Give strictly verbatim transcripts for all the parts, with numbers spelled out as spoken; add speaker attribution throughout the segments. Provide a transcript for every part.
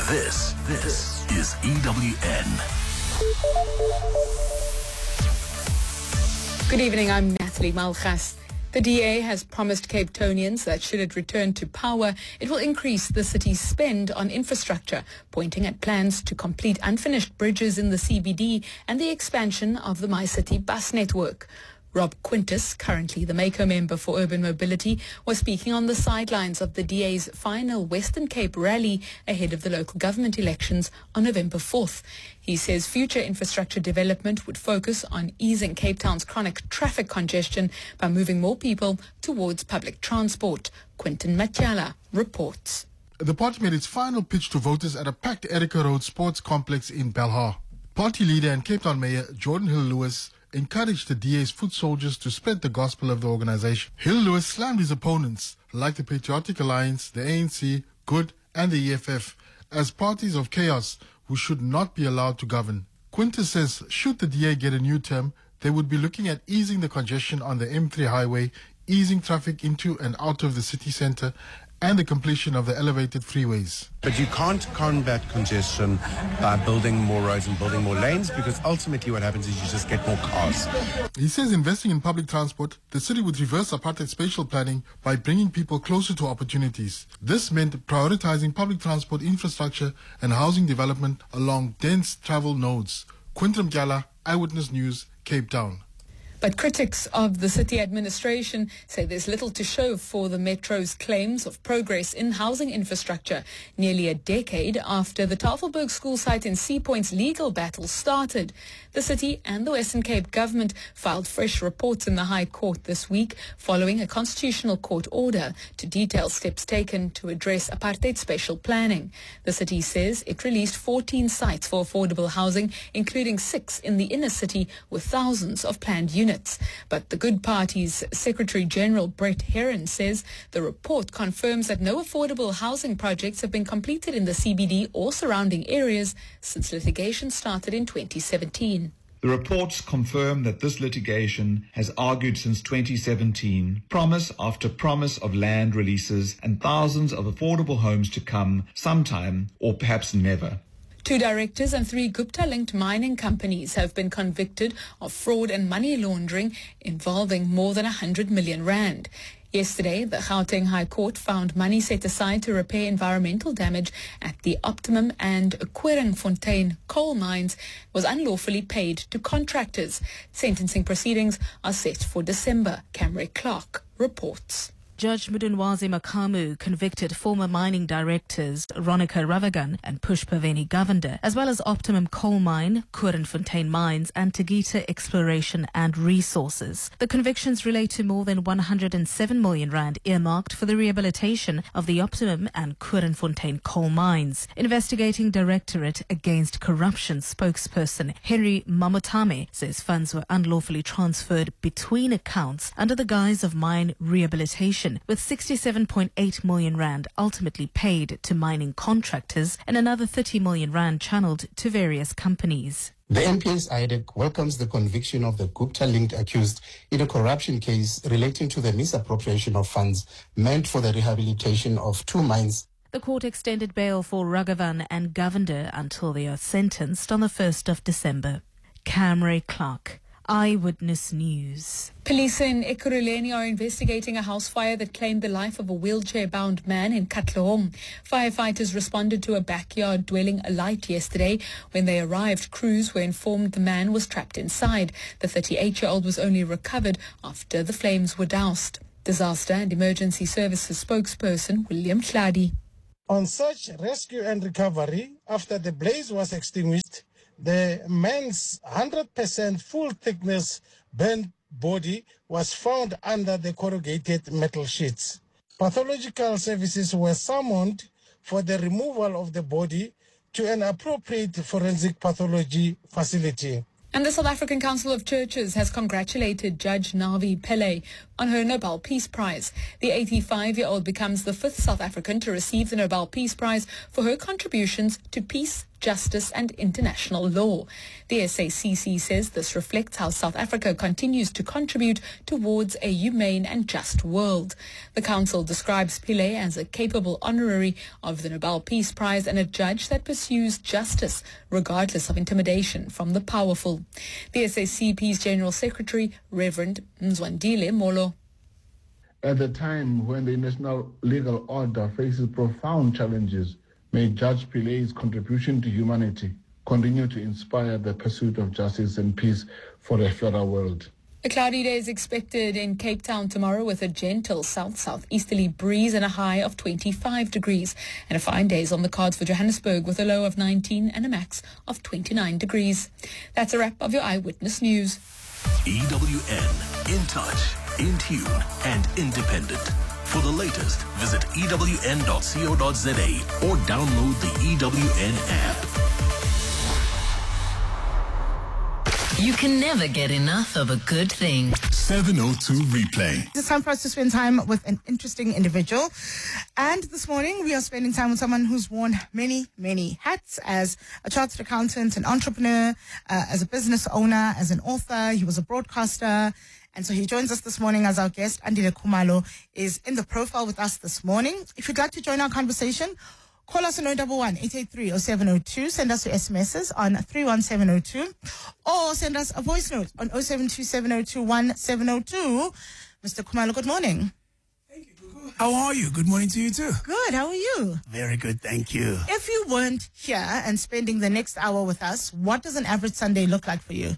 Speaker 1: This, this is E W N.
Speaker 2: Good evening, I'm Natalie Malgas. The D A has promised Cape Townians that should it return to power, it will increase the city's spend on infrastructure, pointing at plans to complete unfinished bridges in the C B D and the expansion of the MyCity bus network. Rob Quintus, currently the MACO member for Urban Mobility, was speaking on the sidelines of the D A's final Western Cape rally ahead of the local government elections on November fourth. He says future infrastructure development would focus on easing Cape Town's chronic traffic congestion by moving more people towards public transport. Quinton Matyala reports.
Speaker 3: The party made its final pitch to voters at a packed Erica Road Sports Complex in Belhar. Party leader and Cape Town Mayor Jordan Hill-Lewis encouraged the D A's foot soldiers to spread the gospel of the organization. Hill-Lewis slammed his opponents, like the Patriotic Alliance, the A N C, Good and the E F F, as parties of chaos who should not be allowed to govern. Quintus says should the D A get a new term, they would be looking at easing the congestion on the M three highway, easing traffic into and out of the city centre, and the completion of the elevated freeways.
Speaker 4: But you can't combat congestion by building more roads and building more lanes, because ultimately what happens is you just get more cars.
Speaker 3: He says investing in public transport, the city would reverse apartheid spatial planning by bringing people closer to opportunities. This meant prioritizing public transport infrastructure and housing development along dense travel nodes. Quinton Matyala, Eyewitness News, Cape Town.
Speaker 2: But critics of the city administration say there's little to show for the Metro's claims of progress in housing infrastructure, nearly a decade after the Tafelberg school site in Sea Point's legal battle started. The city and the Western Cape government filed fresh reports in the High Court this week following a Constitutional Court order to detail steps taken to address apartheid spatial planning. The city says it released fourteen sites for affordable housing, including six in the inner city with thousands of planned units. But the Good Party's Secretary General Brett Heron says the report confirms that no affordable housing projects have been completed in the C B D or surrounding areas since litigation started in twenty seventeen.
Speaker 5: The reports confirm that this litigation has argued since twenty seventeen, promise after promise of land releases and thousands of affordable homes to come sometime or perhaps never.
Speaker 2: Two directors and three Gupta-linked mining companies have been convicted of fraud and money laundering involving more than one hundred million rand. Yesterday, the Gauteng High Court found money set aside to repair environmental damage at the Optimum and Koornfontein coal mines was unlawfully paid to contractors. Sentencing proceedings are set for December. Camry Clark reports.
Speaker 6: Judge Mudunwazi Makamu convicted former mining directors Ronica Ravagan and Pushpaveni Govender, as well as Optimum Coal Mine, Koornfontein Mines and Tegeta Exploration and Resources. The convictions relate to more than one hundred seven million rand earmarked for the rehabilitation of the Optimum and Koornfontein coal mines. Investigating Directorate Against Corruption spokesperson Henry Mamotame says funds were unlawfully transferred between accounts under the guise of mine rehabilitation, with sixty-seven point eight million rand ultimately paid to mining contractors and another thirty million rand channeled to various companies.
Speaker 7: The N P S I D E C welcomes the conviction of the Gupta-linked accused in a corruption case relating to the misappropriation of funds meant for the rehabilitation of two mines.
Speaker 6: The court extended bail for Ragavan and Govender until they are sentenced on the first of December. Camry Clark, Eyewitness News.
Speaker 2: Police in Ekurhuleni are investigating a house fire that claimed the life of a wheelchair-bound man in Katlehong. Firefighters responded to a backyard dwelling alight yesterday. When they arrived, crews were informed the man was trapped inside. The thirty-eight-year-old was only recovered after the flames were doused. Disaster and Emergency Services spokesperson William Hladi.
Speaker 8: On search, rescue and recovery, after the blaze was extinguished, the man's one hundred percent full thickness burnt body was found under the corrugated metal sheets. Pathological services were summoned for the removal of the body to an appropriate forensic pathology facility.
Speaker 2: And the South African Council of Churches has congratulated Judge Navi Pillay on her Nobel Peace Prize. The eighty-five-year-old becomes the fifth South African to receive the Nobel Peace Prize for her contributions to peace, justice and international law. The S A C C says this reflects how South Africa continues to contribute towards a humane and just world. The council describes Pillay as a capable honorary of the Nobel Peace Prize and a judge that pursues justice regardless of intimidation from the powerful. The S A C P's General Secretary, Reverend Mzwandile Molo.
Speaker 9: At the time when the international legal order faces profound challenges, may Judge Pillay's contribution to humanity continue to inspire the pursuit of justice and peace for a fairer world.
Speaker 2: A cloudy day is expected in Cape Town tomorrow with a gentle south-southeasterly breeze and a high of twenty-five degrees. And a fine day is on the cards for Johannesburg with a low of nineteen and a max of twenty-nine degrees. That's a wrap of your Eyewitness News.
Speaker 1: E W N, in touch, in tune and independent. For the latest, visit E W N dot co dot za or download the E W N app.
Speaker 10: You can never get enough of a good thing.
Speaker 1: seven oh two replay.
Speaker 11: It's time for us to spend time with an interesting individual. And this morning, we are spending time with someone who's worn many, many hats as a chartered accountant, an entrepreneur, uh, as a business owner, as an author. He was a broadcaster. And so he joins us this morning as our guest. Andile Khumalo is in the profile with us this morning. If you'd like to join our conversation, call us on zero one one, eight eight three, zero seven zero two. Send us your S M Ses on three one seven zero two. Or send us a voice note on zero seven two seven zero two one seven zero two. Mister Khumalo, good morning.
Speaker 12: Thank you, Gugu. How are you? Good morning to you too.
Speaker 11: Good. How are you?
Speaker 12: Very good, thank you.
Speaker 11: If you weren't here and spending the next hour with us, what does an average Sunday look like for you?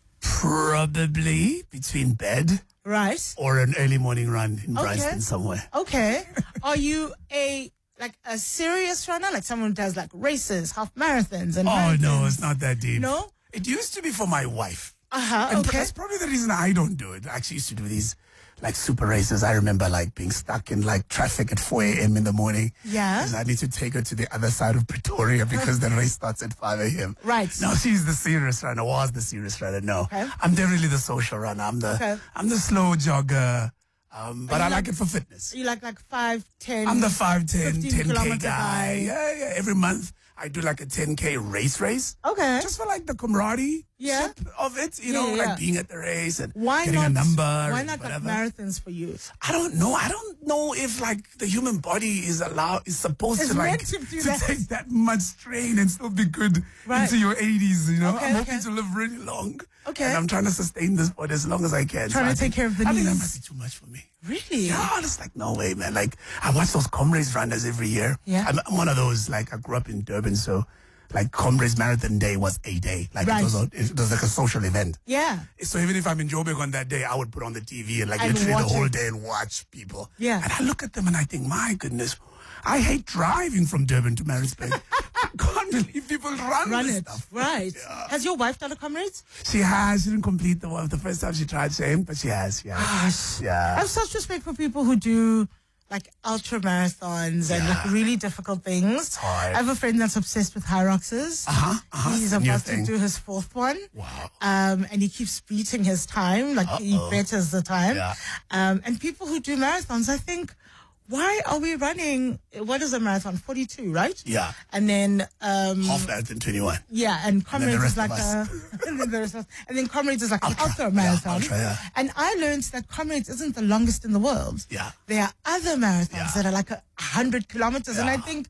Speaker 12: Probably between bed.
Speaker 11: Right.
Speaker 12: Or an early morning run in
Speaker 11: Okay.
Speaker 12: Bryanston somewhere.
Speaker 11: Okay. Are you a... like a serious runner, like someone who does like races, half marathons, and
Speaker 12: Oh,
Speaker 11: marathons?
Speaker 12: no, it's not that deep.
Speaker 11: No?
Speaker 12: It used to be for my wife.
Speaker 11: Uh-huh,
Speaker 12: And
Speaker 11: okay.
Speaker 12: that's probably the reason I don't do it. I actually used to do these like super races. I remember like being stuck in like traffic at four a.m. in the morning.
Speaker 11: Yeah.
Speaker 12: Because I need to take her to the other side of Pretoria because the race starts at five a.m.
Speaker 11: Right.
Speaker 12: No, she's the serious runner, was the serious runner. No.
Speaker 11: Okay.
Speaker 12: I'm definitely the social runner. I'm the,
Speaker 11: Okay.
Speaker 12: I'm the slow jogger. Um, but
Speaker 11: you
Speaker 12: I like
Speaker 11: like-
Speaker 12: it for fitness.
Speaker 11: You like like five, ten.
Speaker 12: I'm the five, ten,
Speaker 11: fifteen
Speaker 12: ten K
Speaker 11: kilometer
Speaker 12: guy.
Speaker 11: guy.
Speaker 12: Yeah, yeah. Every month I do like a ten K race race.
Speaker 11: Okay.
Speaker 12: Just for like the camaraderie
Speaker 11: Yeah.
Speaker 12: ship of it, you
Speaker 11: Yeah,
Speaker 12: know,
Speaker 11: yeah.
Speaker 12: like being at the race and
Speaker 11: Why
Speaker 12: getting
Speaker 11: not?
Speaker 12: a number.
Speaker 11: Why
Speaker 12: and
Speaker 11: not like
Speaker 12: whatever.
Speaker 11: marathons for you?
Speaker 12: I don't know. I don't know if like the human body is allowed, is supposed
Speaker 11: It's
Speaker 12: to like
Speaker 11: meant to do
Speaker 12: to
Speaker 11: that.
Speaker 12: take that much strain and still be good
Speaker 11: Right.
Speaker 12: into your eighties. You know,
Speaker 11: Okay,
Speaker 12: I'm hoping
Speaker 11: okay.
Speaker 12: to live really long.
Speaker 11: Okay.
Speaker 12: And I'm trying to sustain this body as long as I can.
Speaker 11: Trying
Speaker 12: I
Speaker 11: to take
Speaker 12: think-
Speaker 11: care of the
Speaker 12: I think that
Speaker 11: knees.
Speaker 12: must be too much for me.
Speaker 11: Really?
Speaker 12: Yeah, it's like, no way, man. Like, I watch those Comrades runners every year.
Speaker 11: Yeah.
Speaker 12: I'm, I'm one of those, like, I grew up in Durban, so, like, Comrades Marathon Day was a day. Like,
Speaker 11: Right.
Speaker 12: it, was a, it was like a social event.
Speaker 11: Yeah.
Speaker 12: So even if I'm in Joburg on that day, I would put on the T V and, like,
Speaker 11: And
Speaker 12: literally the
Speaker 11: watch
Speaker 12: whole
Speaker 11: it.
Speaker 12: day and watch people.
Speaker 11: Yeah.
Speaker 12: And I look at them and I think, my goodness, I hate driving from Durban to Maritzburg. I can't believe people run,
Speaker 11: Run
Speaker 12: this
Speaker 11: it.
Speaker 12: stuff.
Speaker 11: Right. Has your wife done a comrades?
Speaker 12: She has. She didn't complete the one the first time she tried, same, but she has. Yeah.
Speaker 11: Gosh.
Speaker 12: Yeah.
Speaker 11: I have such respect for people who do like ultra marathons and like really difficult things.
Speaker 12: hard.
Speaker 11: I have a friend that's obsessed with high roxes.
Speaker 12: Uh-huh, uh-huh.
Speaker 11: He's
Speaker 12: It's a new
Speaker 11: about
Speaker 12: thing.
Speaker 11: to do his fourth one.
Speaker 12: Wow.
Speaker 11: Um, and he keeps beating his time, like he
Speaker 12: Uh-oh.
Speaker 11: betters the time.
Speaker 12: Yeah.
Speaker 11: Um, and people who do marathons, I think, why are we running? What is a marathon? forty-two, right?
Speaker 12: Yeah.
Speaker 11: And then um,
Speaker 12: Half marathon, twenty-one.
Speaker 11: yeah, and
Speaker 12: And then the
Speaker 11: Comrades
Speaker 12: rest
Speaker 11: is like
Speaker 12: of
Speaker 11: a,
Speaker 12: us.
Speaker 11: and then the rest of us. And then Comrades is like
Speaker 12: Ultra,
Speaker 11: an ultra
Speaker 12: yeah,
Speaker 11: marathon.
Speaker 12: ultra, yeah.
Speaker 11: And I learned that Comrades isn't the longest in the world.
Speaker 12: Yeah.
Speaker 11: There are other marathons
Speaker 12: Yeah.
Speaker 11: that are like a hundred kilometers, and I
Speaker 12: Yeah.
Speaker 11: think,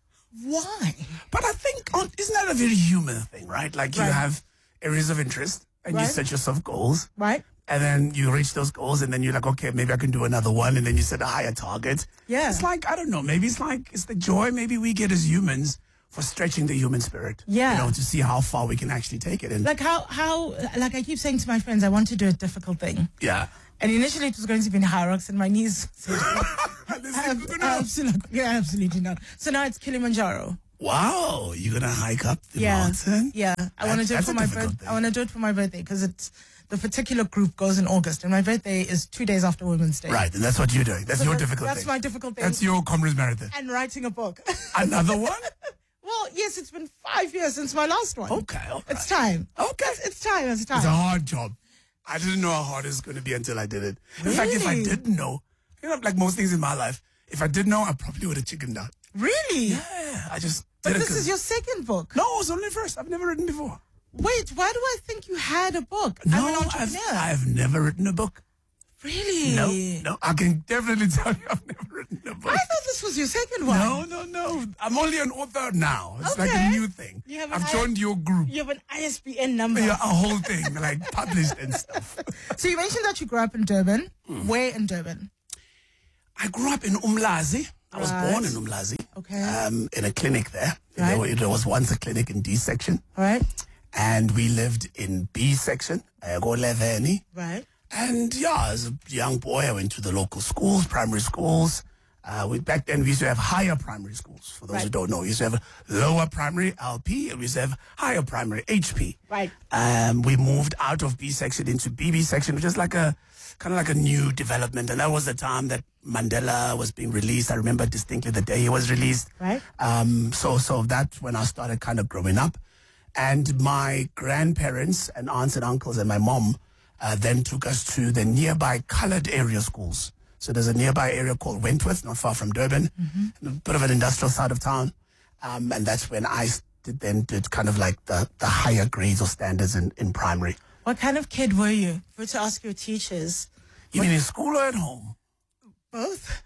Speaker 11: why?
Speaker 12: But I think, oh, isn't that a very human thing, right? Like you
Speaker 11: Right.
Speaker 12: have areas of interest and you
Speaker 11: Right.
Speaker 12: set yourself goals.
Speaker 11: Right?
Speaker 12: And then you reach those goals and then you're like, okay, maybe I can do another one. And then you set a higher target.
Speaker 11: Yeah.
Speaker 12: It's like, I don't know, maybe it's like, it's the joy maybe we get as humans for stretching the human spirit.
Speaker 11: Yeah.
Speaker 12: You know, to see how far we can actually take it. And
Speaker 11: Like how how like I keep saying to my friends, I want to do a difficult thing.
Speaker 12: yeah.
Speaker 11: And initially it was going to be in high rocks, and my knees said, Ab- absolutely, yeah, absolutely not. So now it's Kilimanjaro.
Speaker 12: Wow. You're going to hike up the
Speaker 11: Yeah,
Speaker 12: mountain?
Speaker 11: yeah. I want to
Speaker 12: That's-
Speaker 11: do it
Speaker 12: that's
Speaker 11: for
Speaker 12: a
Speaker 11: my
Speaker 12: difficult
Speaker 11: birthday.
Speaker 12: thing.
Speaker 11: I want to do it for my birthday because it's the particular group goes in August, and my birthday is two days after Women's Day.
Speaker 12: Right. And that's what you're doing. That's
Speaker 11: So
Speaker 12: your
Speaker 11: that's-
Speaker 12: difficult
Speaker 11: that's
Speaker 12: thing.
Speaker 11: my difficult thing.
Speaker 12: That's your Comrades Marathon.
Speaker 11: And writing a book.
Speaker 12: Another one?
Speaker 11: Well, yes, it's been five years since my last one.
Speaker 12: Okay. all
Speaker 11: It's
Speaker 12: right.
Speaker 11: time.
Speaker 12: Okay.
Speaker 11: It's, it's time. It's time.
Speaker 12: It's a hard job. I didn't know how hard it's going to be until I did it. In fact, if I
Speaker 11: Really?
Speaker 12: didn't know, you know, like most things in my life, if I did know, I probably would have chickened out.
Speaker 11: Really?
Speaker 12: Yeah, I just
Speaker 11: But
Speaker 12: did it
Speaker 11: this
Speaker 12: 'cause-
Speaker 11: is your second book.
Speaker 12: No, it's only first. I've never written before.
Speaker 11: Wait, why do I think you had a book?
Speaker 12: No,
Speaker 11: I'm an
Speaker 12: I've,
Speaker 11: entrepreneur.
Speaker 12: I've never written a book.
Speaker 11: Really?
Speaker 12: No, no, I can definitely tell you I've never written a book.
Speaker 11: I thought this was your second one.
Speaker 12: No, no, no. I'm only an author now. It's like a
Speaker 11: Okay.
Speaker 12: new thing.
Speaker 11: You have an
Speaker 12: I've
Speaker 11: I-
Speaker 12: joined your group.
Speaker 11: You have an I S B N number.
Speaker 12: Yeah, a whole thing, like published and stuff.
Speaker 11: So you mentioned that you grew up in Durban.
Speaker 12: Hmm.
Speaker 11: Where in Durban?
Speaker 12: I grew up in Umlazi. I was
Speaker 11: Right.
Speaker 12: born in Umlazi.
Speaker 11: Okay.
Speaker 12: Um, in a clinic there.
Speaker 11: Right.
Speaker 12: There, were, there was once a clinic in D section.
Speaker 11: All right.
Speaker 12: And we lived in B section, Ego Leveni.
Speaker 11: Right.
Speaker 12: And yeah, as a young boy, I went to the local schools, primary schools. Uh, we, back then, we used to have higher primary schools. For those who
Speaker 11: Right.
Speaker 12: don't know, we used to have lower primary, L P, and we used to have higher primary, H P.
Speaker 11: Right.
Speaker 12: Um, we moved out of B section into B B section, which is like a kind of like a new development. And that was the time that Mandela was being released. I remember distinctly the day he was released.
Speaker 11: Right.
Speaker 12: Um, so, so that's when I started kind of growing up. And my grandparents and aunts and uncles and my mom uh, then took us to the nearby colored area schools. So there's a nearby area called Wentworth, not far from Durban,
Speaker 11: Mm-hmm.
Speaker 12: a bit of an industrial side of town. Um, and that's when I did, then did kind of like the, the higher grades or standards in, in primary.
Speaker 11: What kind of kid were you? If we were to ask your teachers.
Speaker 12: You mean in school or at home?
Speaker 11: Both.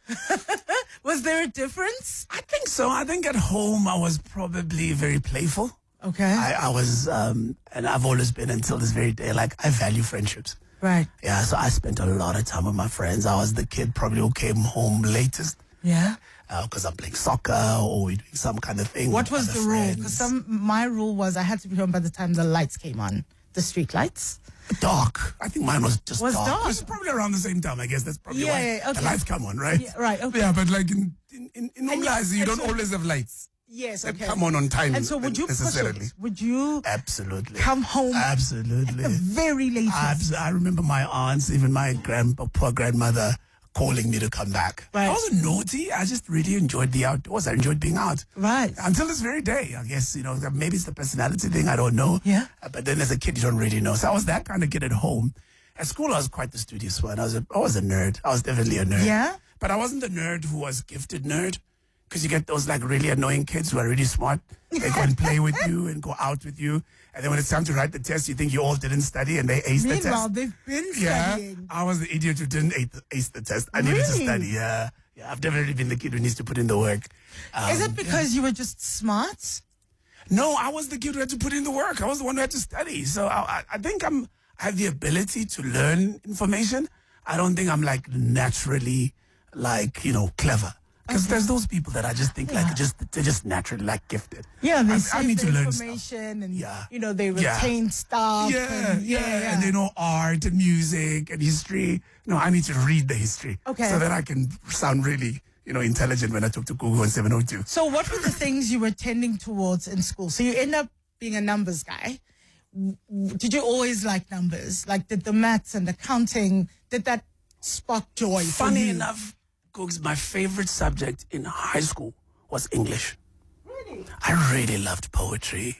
Speaker 11: Was there a difference?
Speaker 12: I think so. I think at home I was probably very playful.
Speaker 11: Okay.
Speaker 12: I, I was, um, and I've always been until this very day, like I value friendships.
Speaker 11: Right.
Speaker 12: Yeah, so I spent a lot of time with my friends. I was the kid probably who came home latest
Speaker 11: Yeah.
Speaker 12: because I'm playing soccer or we're doing some kind of thing.
Speaker 11: What
Speaker 12: with
Speaker 11: was
Speaker 12: other
Speaker 11: the rule?
Speaker 12: friends.
Speaker 11: Because some my rule was I had to be home by the time the lights came on, the street lights.
Speaker 12: Dark. I think mine was just
Speaker 11: Was
Speaker 12: dark.
Speaker 11: dark?
Speaker 12: It was probably around the same time, I guess. That's probably
Speaker 11: Yeah,
Speaker 12: why
Speaker 11: yeah, okay.
Speaker 12: the lights come on, right?
Speaker 11: Yeah, right, okay.
Speaker 12: Yeah, but like in in, in, in
Speaker 11: And
Speaker 12: Umlazi,
Speaker 11: you-
Speaker 12: you
Speaker 11: and
Speaker 12: don't
Speaker 11: so-
Speaker 12: always have lights.
Speaker 11: Yes,
Speaker 12: They
Speaker 11: okay.
Speaker 12: come on on time.
Speaker 11: And so would you push
Speaker 12: necessarily?
Speaker 11: it? Would you
Speaker 12: Absolutely.
Speaker 11: come home
Speaker 12: Absolutely.
Speaker 11: at the very latest?
Speaker 12: Abs- I remember my aunts, even my grandpa, poor grandmother, calling me to come back.
Speaker 11: Right.
Speaker 12: I wasn't naughty. I just really enjoyed the outdoors. I enjoyed being out.
Speaker 11: Right.
Speaker 12: Until this very day, I guess, you know, maybe it's the personality thing. I don't know.
Speaker 11: Yeah.
Speaker 12: Uh, But then as a kid, you don't really know. So I was that kind of kid at home. At school, I was quite the studious one. I was a, I was a nerd. I was definitely a nerd.
Speaker 11: Yeah?
Speaker 12: But I wasn't the nerd who was gifted nerd. Because you get those like really annoying kids who are really smart. They go and play with you and go out with you. And then when it's time to write the test, you think you all didn't study and they aced the test.
Speaker 11: Meanwhile, they've been
Speaker 12: Yeah,
Speaker 11: studying.
Speaker 12: I was the idiot who didn't ace the, ace the test. I needed to
Speaker 11: Really?
Speaker 12: study. Yeah, yeah. I've definitely been the kid who needs to put in the work. Um,
Speaker 11: Is it because you were just smart?
Speaker 12: No, I was the kid who had to put in the work. I was the one who had to study. So I, I, I think I'm. I have the ability to learn information. I don't think I'm like naturally, like you know, clever. Because there's those people that I just think
Speaker 11: Yeah.
Speaker 12: like just they're just naturally like gifted.
Speaker 11: Yeah, they
Speaker 12: I,
Speaker 11: save
Speaker 12: I need
Speaker 11: the
Speaker 12: to learn stuff.
Speaker 11: information and,
Speaker 12: Yeah.
Speaker 11: you know, they
Speaker 12: Yeah.
Speaker 11: retain stuff.
Speaker 12: Yeah,
Speaker 11: and,
Speaker 12: yeah, and they know art and music and history. No, I need to read the history.
Speaker 11: Okay.
Speaker 12: So that I can sound really, you know, intelligent when I talk to Google on seven oh two.
Speaker 11: So what were the things you were tending towards in school? So you end up being a numbers guy. W- w- Did you always like numbers? Like did the maths and the counting, did that spark joy for
Speaker 12: Funny
Speaker 11: you?
Speaker 12: enough, Googs, my favorite subject in high school was English.
Speaker 11: Really?
Speaker 12: I really loved poetry.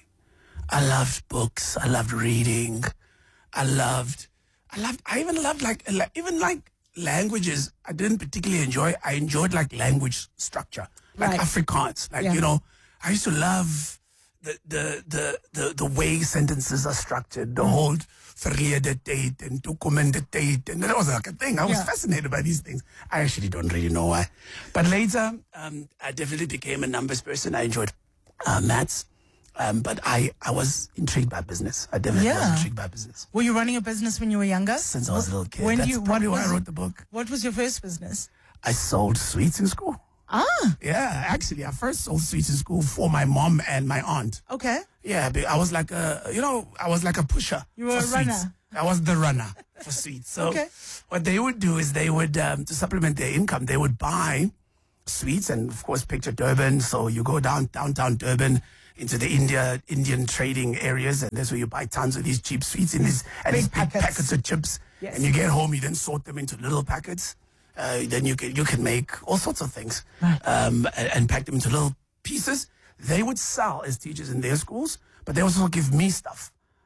Speaker 12: I loved books. I loved reading. I loved, I loved, I even loved like, like- even like languages I didn't particularly enjoy. I enjoyed like language structure, like
Speaker 11: Right.
Speaker 12: Afrikaans. Like,
Speaker 11: Yeah.
Speaker 12: you know, I used to love the, the, the, the, the way sentences are structured, the whole verlede tijd and toekomende tijd. And that was like a thing. I was
Speaker 11: Yeah.
Speaker 12: fascinated by these things. I actually don't really know why. But later, um, I definitely became a numbers person. I enjoyed uh, maths. Um, but I, I was intrigued by business. I definitely was
Speaker 11: Yeah.
Speaker 12: intrigued by business.
Speaker 11: Were you running a business when you were younger?
Speaker 12: Since I was a little kid.
Speaker 11: When
Speaker 12: That's
Speaker 11: you,
Speaker 12: probably
Speaker 11: what
Speaker 12: why
Speaker 11: was,
Speaker 12: I wrote the book.
Speaker 11: What was your first business?
Speaker 12: I sold sweets in school.
Speaker 11: Ah,
Speaker 12: Yeah, actually, I first sold sweets in school for my mom and my aunt.
Speaker 11: okay.
Speaker 12: Yeah, but I was like a, you know, I was like a pusher.
Speaker 11: You were
Speaker 12: for
Speaker 11: a
Speaker 12: sweets.
Speaker 11: runner.
Speaker 12: I was the runner for sweets. So
Speaker 11: Okay.
Speaker 12: what they would do is they would, um, to supplement their income, they would buy sweets and of course picture Durban. So you go down downtown Durban into the India Indian trading areas, and that's where you buy tons of these cheap sweets in these and
Speaker 11: Big
Speaker 12: these big
Speaker 11: packets.
Speaker 12: packets of chips.
Speaker 11: Yes.
Speaker 12: And you get home, you then sort them into little packets. Uh, then you can you can make all sorts of things, um, and, and pack them into little pieces. They would sell as teachers in their schools, but they also give me stuff.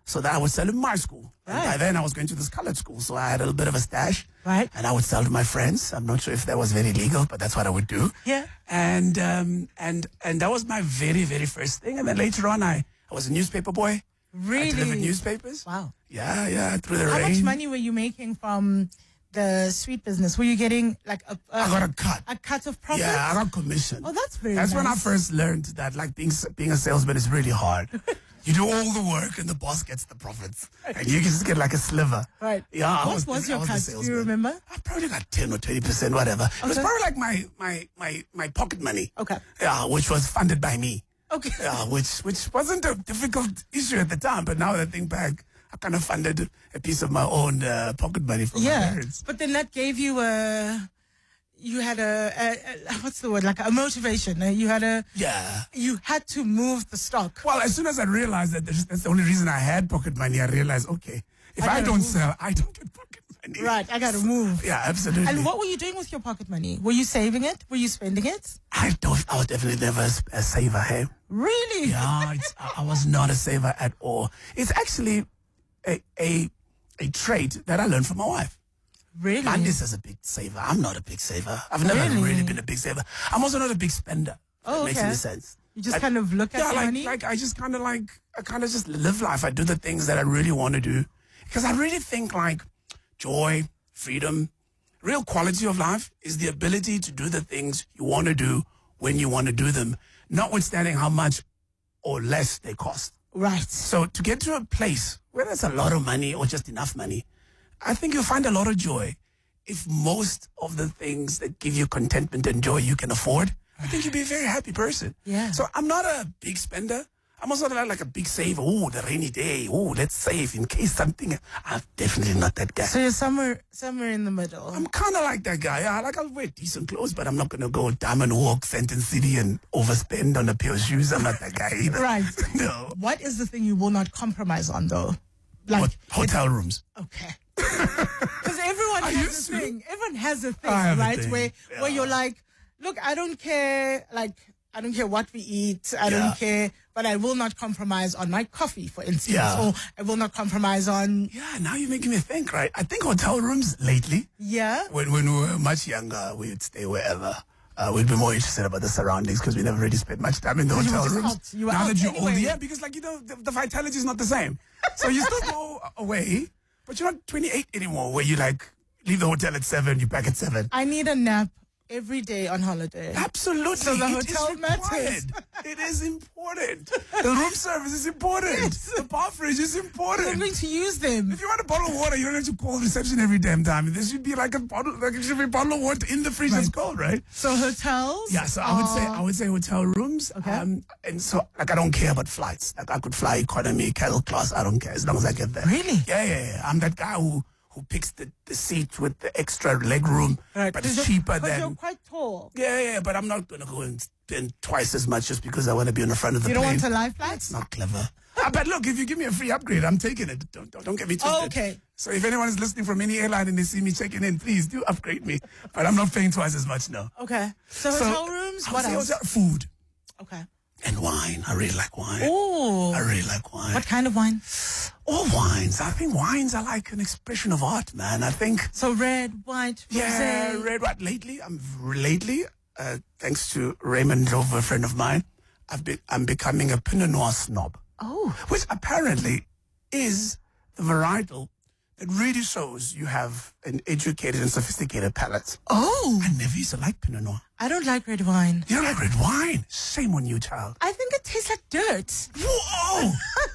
Speaker 12: So that I would sell in my school.
Speaker 11: Right.
Speaker 12: And by then I was going to this colored school, so I had a little bit of a stash.
Speaker 11: Right.
Speaker 12: And I would sell to my friends. I'm not sure if that was very legal, but that's what I would do.
Speaker 11: Yeah.
Speaker 12: And um, and and that was my very, very first thing. And then later on, I, I was a newspaper boy.
Speaker 11: Really?
Speaker 12: I delivered newspapers.
Speaker 11: Wow.
Speaker 12: Yeah, yeah, through the
Speaker 11: How
Speaker 12: rain.
Speaker 11: much money were you making from the sweet business? Were you getting like a, a
Speaker 12: I got a cut.
Speaker 11: A cut of profit?
Speaker 12: Yeah, I got commission.
Speaker 11: Oh, that's very
Speaker 12: That's
Speaker 11: nice.
Speaker 12: when I first learned that like being being a salesman is really hard. You do all the work and the boss gets the profits, and you just get like a sliver.
Speaker 11: Right.
Speaker 12: Yeah. I
Speaker 11: What
Speaker 12: was,
Speaker 11: was
Speaker 12: I
Speaker 11: your
Speaker 12: was the
Speaker 11: cut? Do you
Speaker 12: salesman.
Speaker 11: remember?
Speaker 12: I probably got ten or twenty percent, whatever. It was
Speaker 11: Okay.
Speaker 12: probably like my my my my pocket money.
Speaker 11: Okay.
Speaker 12: Yeah, which was funded by me.
Speaker 11: Okay.
Speaker 12: Yeah, which which wasn't a difficult issue at the time, but now that I think back, I kind of funded a piece of my own uh, pocket money from my
Speaker 11: Yeah.
Speaker 12: parents.
Speaker 11: But then that gave you a, you had a, a, a what's the word? Like a motivation. Uh, You had a,
Speaker 12: Yeah.
Speaker 11: you had to move the stock.
Speaker 12: Well, as soon as I realized that there's- that's the only reason I had pocket money, I realized, okay, if
Speaker 11: I
Speaker 12: I,
Speaker 11: gotta
Speaker 12: don't
Speaker 11: move.
Speaker 12: sell, I don't get pocket money.
Speaker 11: Right. I got to move.
Speaker 12: Yeah, absolutely.
Speaker 11: And what were you doing with your pocket money? Were you saving it? Were you spending it?
Speaker 12: I don't. I was definitely never a, a saver. Hey.
Speaker 11: Really?
Speaker 12: Yeah, it's, I I was not a saver at all. It's actually a a a trait that I learned from my wife.
Speaker 11: Really?
Speaker 12: Candice is a big saver. I'm not a big saver. I've never
Speaker 11: Really?
Speaker 12: really been a big saver. I'm also not a big spender. If
Speaker 11: Oh,
Speaker 12: that makes
Speaker 11: okay.
Speaker 12: any sense.
Speaker 11: You just
Speaker 12: I-
Speaker 11: kind of look at
Speaker 12: yeah,
Speaker 11: the
Speaker 12: like,
Speaker 11: money?
Speaker 12: like I just kind of like, I kind of just live life. I do the things that I really want to do. Because I really think like joy, freedom, real quality of life is the ability to do the things you want to do when you want to do them, notwithstanding how much or less they cost.
Speaker 11: Right.
Speaker 12: So to get to a place where there's a lot of money or just enough money, I think you'll find a lot of joy if most of the things that give you contentment and joy you can afford. I think you'll be a very happy person.
Speaker 11: Yeah.
Speaker 12: So I'm not a big spender. I'm also not like a big saver. Oh, the rainy day. Oh, let's save in case something. I'm definitely not that guy.
Speaker 11: So you're somewhere, somewhere in the middle.
Speaker 12: I'm kind of like that guy. Yeah, like I'll wear decent clothes, but I'm not going to go diamond walk Fenton City and overspend on a pair of shoes. I'm not that guy either.
Speaker 11: Right.
Speaker 12: No.
Speaker 11: What is the thing you will not compromise on, though? Like
Speaker 12: Hot- hotel rooms.
Speaker 11: Okay. Because everyone
Speaker 12: I
Speaker 11: has
Speaker 12: used
Speaker 11: a
Speaker 12: to.
Speaker 11: thing. Everyone has a thing,
Speaker 12: I have a
Speaker 11: right?
Speaker 12: thing,
Speaker 11: Where
Speaker 12: yeah.
Speaker 11: where you're like, look, I don't care. Like, I don't care what we eat. I
Speaker 12: Yeah.
Speaker 11: don't care. But I will not compromise on my coffee, for instance.
Speaker 12: Yeah.
Speaker 11: Or I will not compromise on.
Speaker 12: Yeah, now you're making me think, right? I think hotel rooms lately,
Speaker 11: Yeah.
Speaker 12: when, when we were much younger, we would stay wherever. Uh, we'd be more interested about the surroundings because we never really spent much time in the
Speaker 11: You were
Speaker 12: hotel
Speaker 11: just
Speaker 12: rooms.
Speaker 11: out. You were
Speaker 12: now
Speaker 11: out
Speaker 12: that you're
Speaker 11: anyway.
Speaker 12: older, yeah, because like, you know, the, the vitality is not the same. So you still go away, but you're not twenty-eight anymore where you like leave the hotel at seven, you back at seven.
Speaker 11: I need a nap every day on holiday.
Speaker 12: Absolutely.
Speaker 11: So the
Speaker 12: It is
Speaker 11: hotel matters.
Speaker 12: required. It is important. The room service is important.
Speaker 11: Yes.
Speaker 12: The bar fridge is important.
Speaker 11: I'm going to use them.
Speaker 12: If you want a bottle of water, you don't have to call reception every damn time. There should be like a bottle, like it should be a bottle of water in the fridge that's cold, right?
Speaker 11: So hotels?
Speaker 12: Yeah, so I would say I would say hotel rooms.
Speaker 11: Okay.
Speaker 12: Um, and so like I don't care about flights. Like I could fly economy, cattle class. I don't care as long as I get there.
Speaker 11: Really?
Speaker 12: Yeah, yeah, yeah. I'm that guy who who picks the, the seat with the extra leg room,
Speaker 11: Right.
Speaker 12: but it's
Speaker 11: Because
Speaker 12: cheaper
Speaker 11: you're- 'cause
Speaker 12: than.
Speaker 11: you're quite tall.
Speaker 12: Yeah, yeah, but I'm not gonna go and spend twice as much just because I want to be on the front of the
Speaker 11: You don't
Speaker 12: plane.
Speaker 11: want a life flight?
Speaker 12: It's not clever. Ah, but look, if you give me a free upgrade, I'm taking it. Don't, don't, don't get me twisted.
Speaker 11: Oh, okay.
Speaker 12: So if anyone is listening from any airline and they see me checking in, please do upgrade me. But I'm not paying twice as much now.
Speaker 11: Okay. So,
Speaker 12: So,
Speaker 11: hotel rooms?
Speaker 12: I would
Speaker 11: What
Speaker 12: say
Speaker 11: else?
Speaker 12: hotel- Food
Speaker 11: Okay.
Speaker 12: and wine. I really like wine.
Speaker 11: Oh.
Speaker 12: I really like wine.
Speaker 11: What kind of wine?
Speaker 12: All wines. I think wines are like an expression of art, man. I think.
Speaker 11: So red, white,
Speaker 12: Yeah,
Speaker 11: rosé.
Speaker 12: red, white. Lately, I'm lately, uh, thanks to Raymond Rover, a friend of mine, I've been, I'm becoming a Pinot Noir snob.
Speaker 11: Oh.
Speaker 12: Which apparently is the varietal that really shows you have an educated and sophisticated palate.
Speaker 11: Oh.
Speaker 12: I never used to like Pinot Noir.
Speaker 11: I don't like red wine.
Speaker 12: You don't like red wine? Shame on you, child.
Speaker 11: I think it tastes like dirt.
Speaker 12: Whoa!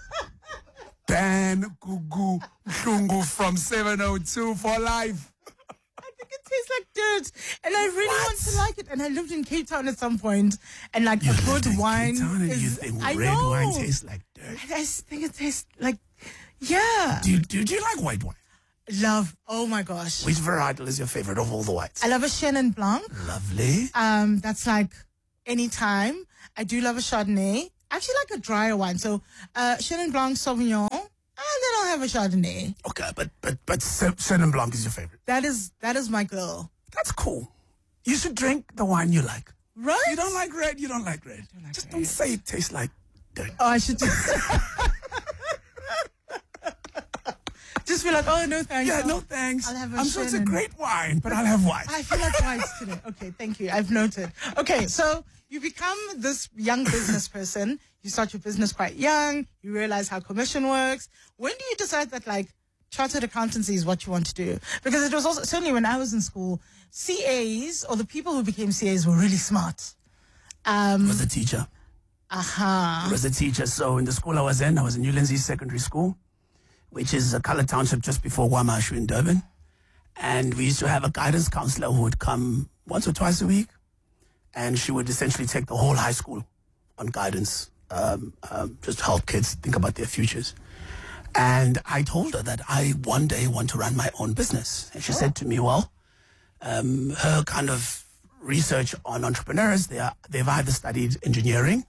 Speaker 12: Dan Gugu Shungu from seven oh two for life.
Speaker 11: I think it tastes like dirt. And I really want to like it. And I lived in Cape Town at some point, and like
Speaker 12: You
Speaker 11: a
Speaker 12: lived
Speaker 11: good
Speaker 12: in
Speaker 11: wine
Speaker 12: Cape Town and
Speaker 11: is,
Speaker 12: you think
Speaker 11: I
Speaker 12: red
Speaker 11: know.
Speaker 12: wine tastes like dirt.
Speaker 11: I just think it tastes like, yeah.
Speaker 12: Do you, do, do you like white wine?
Speaker 11: Love. Oh my gosh.
Speaker 12: Which varietal is your favorite of all the whites?
Speaker 11: I love a Chenin Blanc.
Speaker 12: Lovely.
Speaker 11: Um, that's like anytime. I do love a Chardonnay. I actually like a drier wine. So, uh, Chenin Blanc, Sauvignon, and then I'll have a Chardonnay.
Speaker 12: Okay, but but but Chenin Blanc is your favorite.
Speaker 11: That is that is my girl.
Speaker 12: That's cool. You should drink the wine you like.
Speaker 11: Right?
Speaker 12: You don't like red, you don't like red.
Speaker 11: Don't like
Speaker 12: Just
Speaker 11: red.
Speaker 12: don't say it tastes like dirt.
Speaker 11: Oh, I should just. Just be like, oh, no thanks.
Speaker 12: Yeah,
Speaker 11: I'll-
Speaker 12: no thanks.
Speaker 11: I'll have a
Speaker 12: I'm sure it's a
Speaker 11: Shannon.
Speaker 12: great wine, but I'll have white.
Speaker 11: I feel like whites today. Okay, thank you. I've noted. Okay, so you become this young business person. You start your business quite young. You realize how commission works. When do you decide that, like, chartered accountancy is what you want to do? Because it was also, certainly when I was in school, C As, or the people who became C As, were really smart. Um,
Speaker 12: I was a teacher.
Speaker 11: Aha.
Speaker 12: I was a teacher. So in the school I was in, I was in New Lindsay Secondary School, which is a colored township just before Wamashu in Durban. And we used to have a guidance counselor who would come once or twice a week. And she would essentially take the whole high school on guidance, um, um, just to help kids think about their futures. And I told her that I one day want to run my own business. And she
Speaker 11: Oh.
Speaker 12: said to me, well, um, her kind of research on entrepreneurs, they are, they've either studied engineering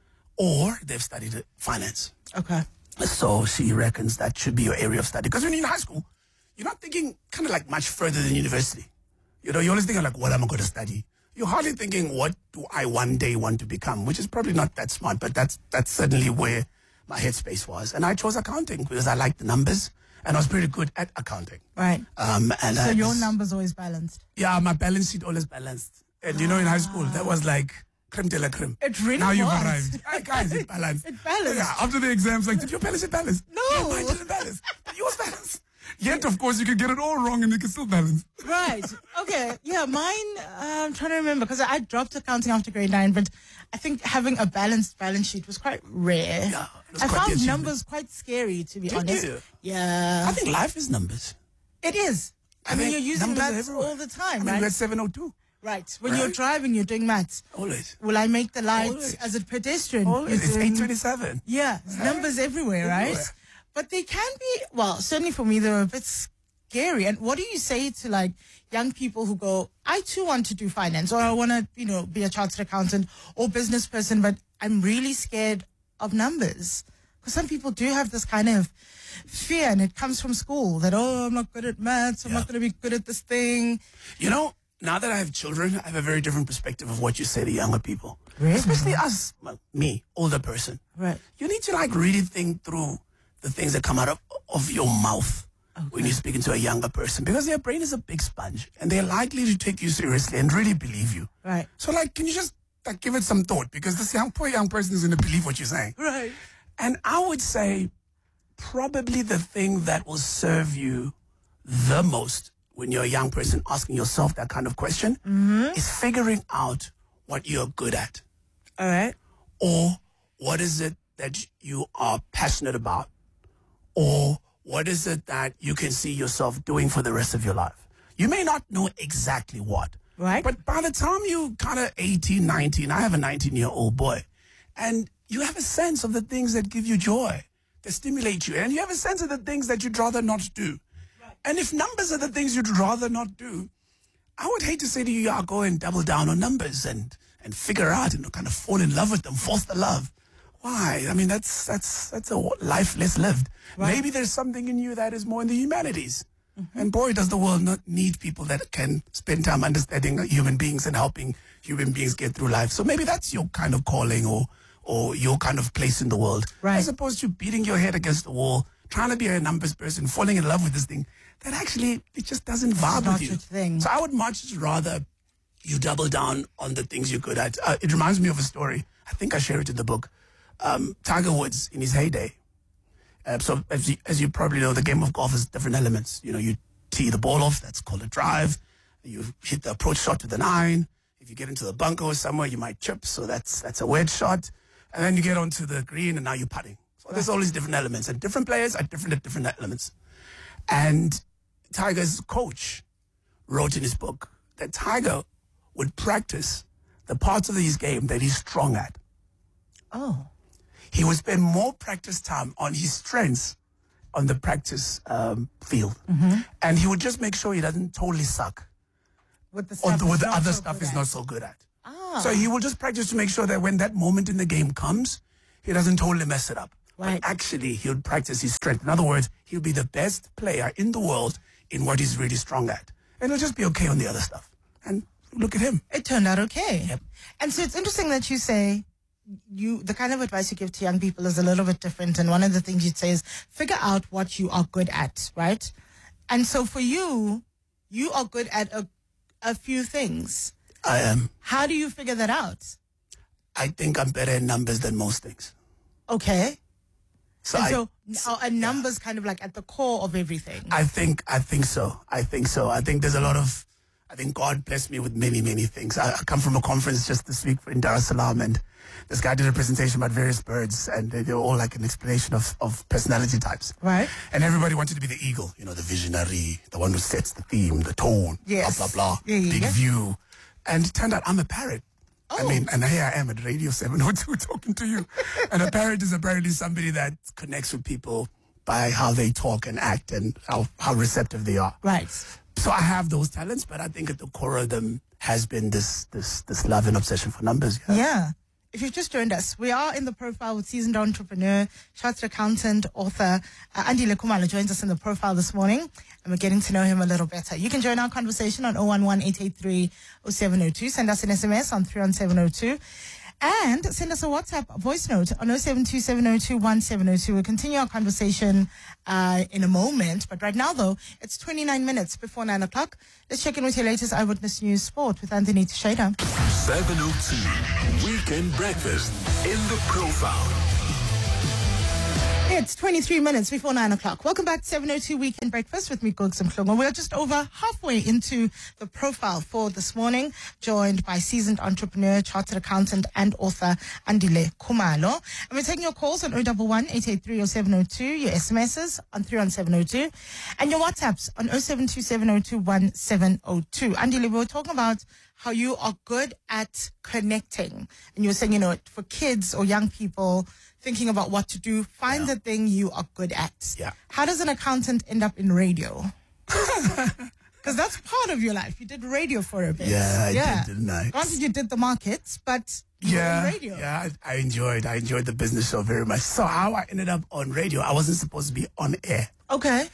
Speaker 12: or they've studied finance.
Speaker 11: Okay.
Speaker 12: So she reckons that should be your area of study. Because when you're in high school, you're not thinking kind of like much further than university. You know, you're always thinking like, what am I going to study? You're hardly thinking, what do I one day want to become? Which is probably not that smart, but that's that's certainly where my headspace was. And I chose accounting because I liked the numbers and I was pretty good at accounting.
Speaker 11: Right.
Speaker 12: Um, and
Speaker 11: So
Speaker 12: I
Speaker 11: your
Speaker 12: was-
Speaker 11: numbers always balanced.
Speaker 12: Yeah, my balance sheet always balanced. And you know, in high school, that was like creme de la creme.
Speaker 11: It really
Speaker 12: now you've
Speaker 11: was.
Speaker 12: arrived. Hey, guys, it balanced.
Speaker 11: It balanced.
Speaker 12: Yeah, after the exams, like, did your balance sheet balance?
Speaker 11: No.
Speaker 12: Mine didn't balance. But yours balanced. Yet, of course, you can get it all wrong and you can still balance.
Speaker 11: Right. Okay. Yeah, mine, uh, I'm trying to remember because I dropped accounting after grade nine, but I think having a balanced balance sheet was quite rare.
Speaker 12: Yeah, it was
Speaker 11: I
Speaker 12: quite the
Speaker 11: found
Speaker 12: achievement.
Speaker 11: numbers quite scary, to be
Speaker 12: Did
Speaker 11: honest.
Speaker 12: you?
Speaker 11: Yeah.
Speaker 12: I think life is numbers.
Speaker 11: It is. I,
Speaker 12: I
Speaker 11: mean,
Speaker 12: think
Speaker 11: you're using
Speaker 12: numbers are
Speaker 11: maths
Speaker 12: everywhere.
Speaker 11: all the time,
Speaker 12: I mean,
Speaker 11: right?
Speaker 12: we're at seven oh two.
Speaker 11: Right. When you're
Speaker 12: Right.
Speaker 11: driving, you're doing maths.
Speaker 12: Always.
Speaker 11: Will I make the lights
Speaker 12: Always.
Speaker 11: as a pedestrian?
Speaker 12: Always.
Speaker 11: You're
Speaker 12: It's
Speaker 11: doing-
Speaker 12: eight twenty-seven.
Speaker 11: Yeah, it's numbers everywhere, right?
Speaker 12: Everywhere.
Speaker 11: But they can be, well, certainly for me, they're a bit scary. And what do you say to, like, young people who go, I too want to do finance, or I want to, you know, be a chartered accountant or business person, but I'm really scared of numbers? Because some people do have this kind of fear, and it comes from school, that, oh, I'm not good at maths, I'm not going to be good at this thing.
Speaker 12: You know, now that I have children, I have a very different perspective of what you say to younger people.
Speaker 11: Really?
Speaker 12: Especially us, well, me, older person.
Speaker 11: Right.
Speaker 12: You need to like really think through the things that come out of, of your mouth when you're speaking to a younger person, because their brain is a big sponge and they're likely to take you seriously and really believe you.
Speaker 11: Right.
Speaker 12: So like, can you just like give it some thought, because this young, poor young person is going to believe what you're saying.
Speaker 11: Right.
Speaker 12: And I would say probably the thing that will serve you the most when you're a young person asking yourself that kind of question is figuring out what you're good at.
Speaker 11: All right.
Speaker 12: Or what is it that you are passionate about? Or what is it that you can see yourself doing for the rest of your life? You may not know exactly what.
Speaker 11: Right.
Speaker 12: But by the time you kind of eighteen, nineteen, I have a nineteen-year-old boy, and you have a sense of the things that give you joy, that stimulate you, and you have a sense of the things that you'd rather not do. Right. And if numbers are the things you'd rather not do, I would hate to say to you, yeah, go and double down on numbers and, and figure out and kind of fall in love with them, force the love. Why? I mean, that's that's that's a life less lived.
Speaker 11: Right.
Speaker 12: Maybe there's something in you that is more in the humanities. Mm-hmm. And boy, does the world not need people that can spend time understanding human beings and helping human beings get through life. So maybe that's your kind of calling or or your kind of place in the world.
Speaker 11: Right.
Speaker 12: As opposed to beating your head against the wall, trying to be a numbers person, falling in love with this thing that actually, it just doesn't vibe
Speaker 11: not
Speaker 12: with you.
Speaker 11: your thing.
Speaker 12: So I would much rather you double down on the things you're good at. Uh, it reminds me of a story. I think I share it in the book. Um, Tiger Woods in his heyday. Uh, so as you, as you probably know, the game of golf has different elements. You know, you tee the ball off, that's called a drive. You hit the approach shot with an iron. If you get into the bunker or somewhere, you might chip, so that's that's a wedge shot. And then you get onto the green, and now you're putting. So there's all these different elements, and different players are different at different elements. And Tiger's coach wrote in his book that Tiger would practice the parts of his game that he's strong at.
Speaker 11: Oh.
Speaker 12: He would spend more practice time on his strengths on the practice um, field.
Speaker 11: Mm-hmm.
Speaker 12: And he would just make sure he doesn't totally suck
Speaker 11: With the
Speaker 12: on
Speaker 11: stuff
Speaker 12: the, with
Speaker 11: he's
Speaker 12: the
Speaker 11: not
Speaker 12: other
Speaker 11: so
Speaker 12: stuff
Speaker 11: good
Speaker 12: he's
Speaker 11: at.
Speaker 12: not so good at.
Speaker 11: Ah.
Speaker 12: So he will just practice to make sure that when that moment in the game comes, he doesn't totally mess it up.
Speaker 11: Right.
Speaker 12: But actually, he would practice his strength. In other words, he'll be the best player in the world in what he's really strong at. And he'll just be okay on the other stuff. And look at him.
Speaker 11: It turned out okay.
Speaker 12: Yep.
Speaker 11: And so it's interesting that you say you, the kind of advice you give to young people is a little bit different. And one of the things you'd say is figure out what you are good at, right? And so for you, you are good at a, a few things.
Speaker 12: I am.
Speaker 11: How do you figure that out?
Speaker 12: I think I'm better in numbers than most things.
Speaker 11: Okay.
Speaker 12: So,
Speaker 11: and
Speaker 12: I,
Speaker 11: so are, are numbers yeah. kind of like at the core of everything?
Speaker 12: I think, I think so. I think so. I think there's a lot of, I think God blessed me with many, many things. I, I come from a conference just this week in Dar es Salaam, and this guy did a presentation about various birds, and they, they were all like an explanation of, of personality types.
Speaker 11: Right.
Speaker 12: And everybody wanted to be the eagle, you know, the visionary, the one who sets the theme, the tone,
Speaker 11: yes.
Speaker 12: blah, blah, blah,
Speaker 11: yeah, yeah,
Speaker 12: big
Speaker 11: yeah.
Speaker 12: view. And it turned out I'm a parrot.
Speaker 11: Oh.
Speaker 12: I mean, and here I am at Radio seven oh two talking to you. And a parrot is apparently somebody that connects with people by how they talk and act and how, how receptive they are.
Speaker 11: Right.
Speaker 12: So I have those talents, but I think at the core of them has been this this this love and obsession for numbers.
Speaker 11: Yeah. yeah. If you've just joined us, we are in the profile with seasoned entrepreneur, chartered accountant, author, uh, Andile Khumalo joins us in the profile this morning, and we're getting to know him a little better. You can join our conversation on zero one one, eight eight three, zero seven zero two. Send us an S M S on three one seven zero two. And send us a WhatsApp voice note on zero seven two seven zero two one seven zero two. We'll continue our conversation uh, in a moment. But right now, though, it's twenty-nine minutes before nine o'clock. Let's check in with your latest Eyewitness News Sport with Anthony Teixeira.
Speaker 1: seven oh two, Weekend Breakfast in the Profile.
Speaker 11: It's twenty-three minutes before nine o'clock. Welcome back to seven oh two Weekend Breakfast with me, Gogsum Klongo. We're just over halfway into the profile for this morning, joined by seasoned entrepreneur, chartered accountant, and author Andile Khumalo. And we're taking your calls on zero one one, eight eight three, zero seven zero two, your S M Ses on three one seven zero two, and your WhatsApps on zero seven two seven zero two one seven zero two. Andile, we were talking about how you are good at connecting. And you were saying, you know, for kids or young people thinking about what to do, find yeah. the thing you are good at.
Speaker 12: Yeah.
Speaker 11: How does an accountant end up in radio? Because that's part of your life. You did radio for a bit.
Speaker 12: Yeah, I yeah. did, didn't I?
Speaker 11: Granted, you did the markets, but you
Speaker 12: yeah,
Speaker 11: were in radio.
Speaker 12: Yeah, I, I enjoyed I enjoyed the business show very much. So how I ended up on radio, I wasn't supposed to be on air.
Speaker 11: Okay.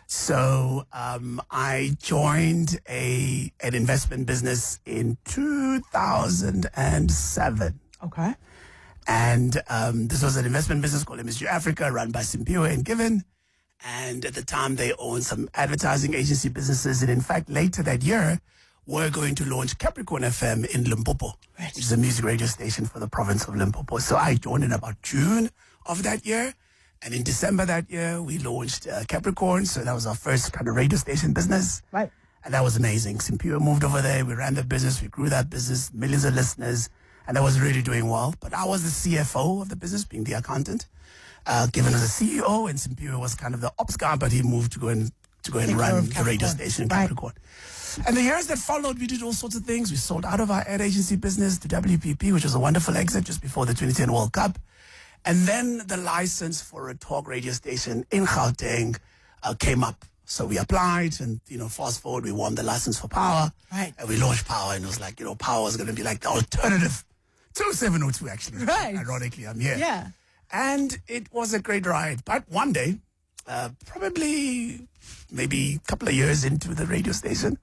Speaker 12: So um, I joined a an investment business in two thousand seven.
Speaker 11: Okay.
Speaker 12: And um, this was an investment business called M S G Africa, run by Simpiwe and Given. And at the time, they owned some advertising agency businesses. And in fact, later that year, we're going to launch Capricorn F M in Limpopo, right. which is a music radio station for the province of Limpopo. So I joined in about June of that year. And in December that year, we launched uh, Capricorn. So that was our first kind of radio station business.
Speaker 11: Right.
Speaker 12: And that was amazing. Simpiwe moved over there. We ran the business. We grew that business, millions of listeners. And that was really doing well. But I was the C F O of the business, being the accountant. Uh, Given as a C E O, and Simpiwe was kind of the ops guy, but he moved to go and to go and run the radio station in Capricorn. Right. And the years that followed, we did all sorts of things. We sold out of our ad agency business to W P P, which was a wonderful exit just before the twenty ten World Cup. And then the license for a talk radio station in Gauteng uh, came up. So we applied, and, you know, fast forward, we won the license for Power.
Speaker 11: Right.
Speaker 12: And we launched Power, and it was like, you know, Power was going to be like the alternative to seven oh two, actually.
Speaker 11: Right.
Speaker 12: Ironically, I'm here.
Speaker 11: Yeah.
Speaker 12: And it was a great ride. But one day, uh, probably maybe a couple of years into the radio station,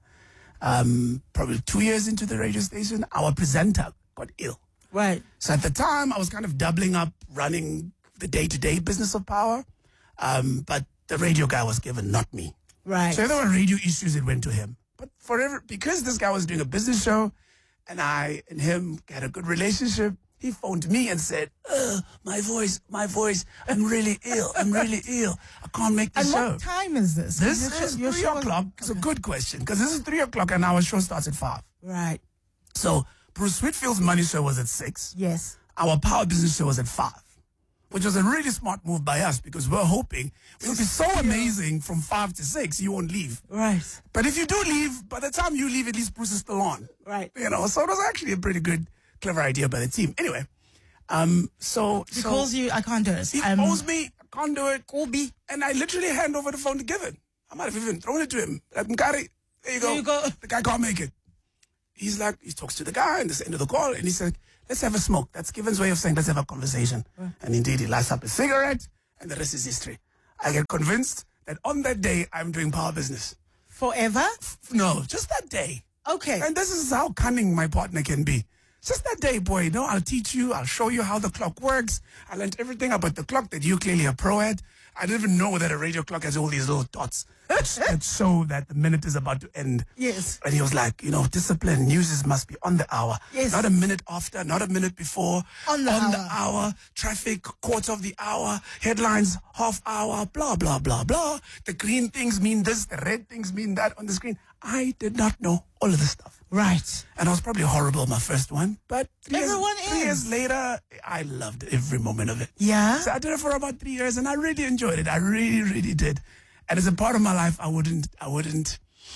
Speaker 12: um, probably two years into the radio station, our presenter got ill.
Speaker 11: Right.
Speaker 12: So at the time, I was kind of doubling up, running the day-to-day business of Power. Um, but the radio guy was given, not me.
Speaker 11: Right.
Speaker 12: So if there were radio issues, it went to him. But forever, because this guy was doing a business show, and I and him had a good relationship, he phoned me and said, uh, my voice, my voice, I'm really ill. I'm really ill. I can't make the
Speaker 11: and
Speaker 12: show.
Speaker 11: What time is this?
Speaker 12: This
Speaker 11: your
Speaker 12: is
Speaker 11: show,
Speaker 12: three
Speaker 11: show
Speaker 12: o'clock.
Speaker 11: Was...
Speaker 12: It's
Speaker 11: okay.
Speaker 12: a good question, because this is three o'clock and our show starts at five.
Speaker 11: Right.
Speaker 12: So Bruce Whitfield's money show was at six.
Speaker 11: Yes.
Speaker 12: Our Power business show was at five, which was a really smart move by us, because we're hoping it would be so amazing from five to six, you won't leave.
Speaker 11: Right.
Speaker 12: But if you do leave, by the time you leave, at least Bruce is still on.
Speaker 11: Right.
Speaker 12: You know, so it was actually a pretty good, clever idea by the team. Anyway, um, so...
Speaker 11: He
Speaker 12: so
Speaker 11: calls you, I can't do it.
Speaker 12: He
Speaker 11: um,
Speaker 12: calls me, I can't do it.
Speaker 11: Kobe.
Speaker 12: And I literally hand over the phone to Given. I might have even thrown it to him. Like, Mkari, there you go.
Speaker 11: There you go.
Speaker 12: The guy can't make it. He's like, he talks to the guy, and this end of the call, and he said, let's have a smoke. That's Given's way of saying, let's have a conversation. Right. And indeed, he lights up a cigarette, and the rest is history. I get convinced that on that day, I'm doing Power business.
Speaker 11: Forever?
Speaker 12: No, just that day.
Speaker 11: Okay.
Speaker 12: And this is how cunning my partner can be. Just that day, boy, you know, I'll teach you, I'll show you how the clock works. I learned everything about the clock that you clearly are pro at. I didn't even know that a radio clock has all these little dots that show that the minute is about to end.
Speaker 11: Yes.
Speaker 12: And he was like, you know, discipline, news must be on the hour.
Speaker 11: Yes.
Speaker 12: Not a minute after, not a minute before.
Speaker 11: On the
Speaker 12: on
Speaker 11: hour.
Speaker 12: the hour. Traffic, quarter of the hour. Headlines, half hour, blah, blah, blah, blah. The green things mean this, the red things mean that on the screen. I did not know all of this stuff.
Speaker 11: Right.
Speaker 12: And I was probably horrible my first one, but three,
Speaker 11: Everyone
Speaker 12: years, three
Speaker 11: is.
Speaker 12: years later, I loved every moment of it.
Speaker 11: Yeah?
Speaker 12: So I did it for about three years, and I really enjoyed it. I really, really did. And as a part of my life, I wouldn't, I wouldn't,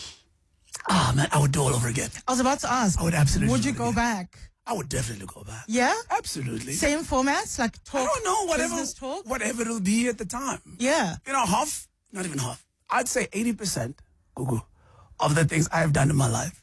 Speaker 12: ah, man, I would do all over again.
Speaker 11: I was about to ask.
Speaker 12: I would absolutely
Speaker 11: Would
Speaker 12: do
Speaker 11: you
Speaker 12: it
Speaker 11: go
Speaker 12: again.
Speaker 11: back?
Speaker 12: I would definitely go back.
Speaker 11: Yeah?
Speaker 12: Absolutely.
Speaker 11: Same formats, like talk?
Speaker 12: I don't know, whatever,
Speaker 11: business talk?
Speaker 12: whatever it'll be at the time.
Speaker 11: Yeah.
Speaker 12: You know, half, not even half. I'd say eighty percent, Gugu, of the things I've done in my life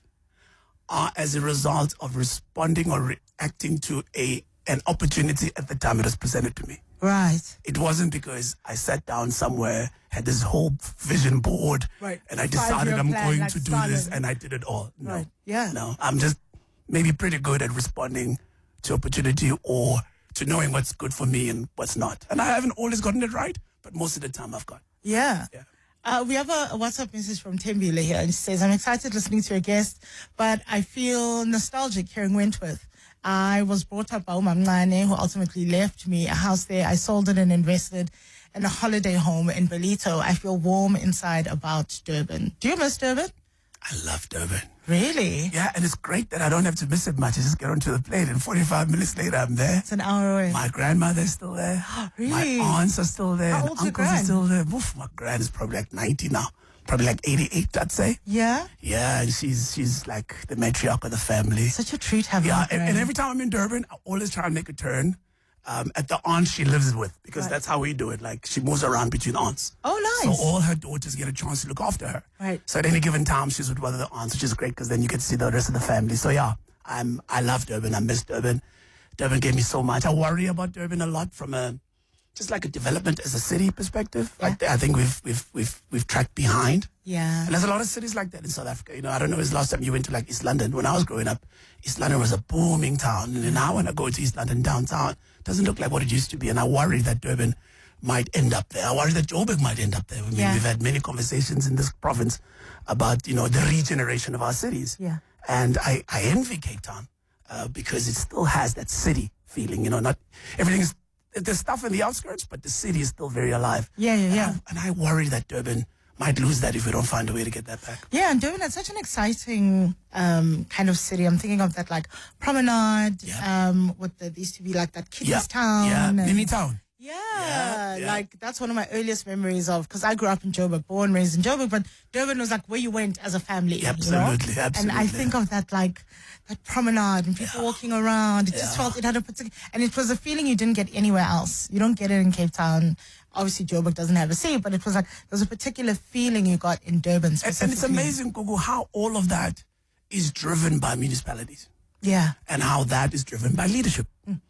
Speaker 12: are as a result of responding or reacting to a an opportunity at the time it was presented to me.
Speaker 11: Right.
Speaker 12: It wasn't because I sat down somewhere, had this whole vision board,
Speaker 11: Right.
Speaker 12: and I decided
Speaker 11: Five-year
Speaker 12: I'm
Speaker 11: plan,
Speaker 12: going
Speaker 11: like
Speaker 12: to do
Speaker 11: Stalin.
Speaker 12: this, and I did it all. No,
Speaker 11: Right. Yeah.
Speaker 12: no, I'm just maybe pretty good at responding to opportunity or to knowing what's good for me and what's not. And I haven't always gotten it right, but most of the time I've got.
Speaker 11: Yeah.
Speaker 12: Yeah.
Speaker 11: Uh, we have a, a WhatsApp message from Tembile here, and she says, I'm excited listening to your guest, but I feel nostalgic hearing Wentworth. I was brought up by Umamncane, who ultimately left me a house there. I sold it and invested in a holiday home in Belito. I feel warm inside about Durban. Do you miss Durban?
Speaker 12: I love Durban.
Speaker 11: Really?
Speaker 12: Yeah, and it's great that I don't have to miss it much. I just get onto the plane, and forty-five minutes later, I'm there.
Speaker 11: It's an hour away.
Speaker 12: My grandmother's still there.
Speaker 11: Really?
Speaker 12: My aunts are still there.
Speaker 11: How
Speaker 12: and
Speaker 11: old's your
Speaker 12: uncles are
Speaker 11: gran?
Speaker 12: still there. Oof, my gran is probably like ninety now. Probably like eighty-eight, I'd say.
Speaker 11: Yeah?
Speaker 12: Yeah, and she's she's like the matriarch of the family.
Speaker 11: Such a treat having
Speaker 12: Yeah,
Speaker 11: a
Speaker 12: and,
Speaker 11: gran.
Speaker 12: and every time I'm in Durban, I always try and make a turn um, at the aunt she lives with, because
Speaker 11: Right.
Speaker 12: that's how we do it. Like, she moves around between aunts.
Speaker 11: Oh, nice.
Speaker 12: So all her daughters get a chance to look after her.
Speaker 11: Right.
Speaker 12: So at any given time, she's with one of the aunts, which is great because then you get to see the rest of the family. So yeah, I'm I love Durban. I miss Durban. Durban gave me so much. I worry about Durban a lot from a just like a development as a city perspective.
Speaker 11: Yeah.
Speaker 12: Like, I think we've we've we've we've tracked behind.
Speaker 11: Yeah.
Speaker 12: And there's a lot of cities like that in South Africa. You know, I don't know, it's the last time you went to like East London. When I was growing up, East London was a booming town. And now when I go to East London downtown, it doesn't look like what it used to be. And I worry that Durban might end up there. I worry that Joburg might end up there. I mean,
Speaker 11: Yeah.
Speaker 12: we've had many conversations in this province about, you know, the regeneration of our cities.
Speaker 11: Yeah.
Speaker 12: And I, I envy Cape Town uh, because it still has that city feeling, you know, not everything is, there's stuff in the outskirts, but the city is still very alive.
Speaker 11: Yeah, yeah, yeah.
Speaker 12: And I, and I worry that Durban might lose that if we don't find a way to get that back.
Speaker 11: Yeah, and Durban is such an exciting um, kind of city. I'm thinking of that like promenade,
Speaker 12: Yeah.
Speaker 11: um, with the, there used to be like that kiddies
Speaker 12: Yeah,
Speaker 11: town.
Speaker 12: yeah,
Speaker 11: and-
Speaker 12: Mini Town.
Speaker 11: Yeah,
Speaker 12: Yeah, yeah.
Speaker 11: like that's one of my earliest memories of, because I grew up in Joburg, born, raised in Joburg, but Durban was like where you went as a family.
Speaker 12: Absolutely,
Speaker 11: you know?
Speaker 12: absolutely.
Speaker 11: And I think of that like that promenade and people walking around. It just
Speaker 12: Yeah.
Speaker 11: felt, it had a particular, and it was a feeling you didn't get anywhere else. You don't get it in Cape Town. Obviously, Joburg doesn't have a sea, but it was like there was a particular feeling you got in Durban
Speaker 12: And,
Speaker 11: specifically.
Speaker 12: and it's amazing, Gugu, how all of that is driven by municipalities
Speaker 11: Yeah.
Speaker 12: and how that is driven by leadership.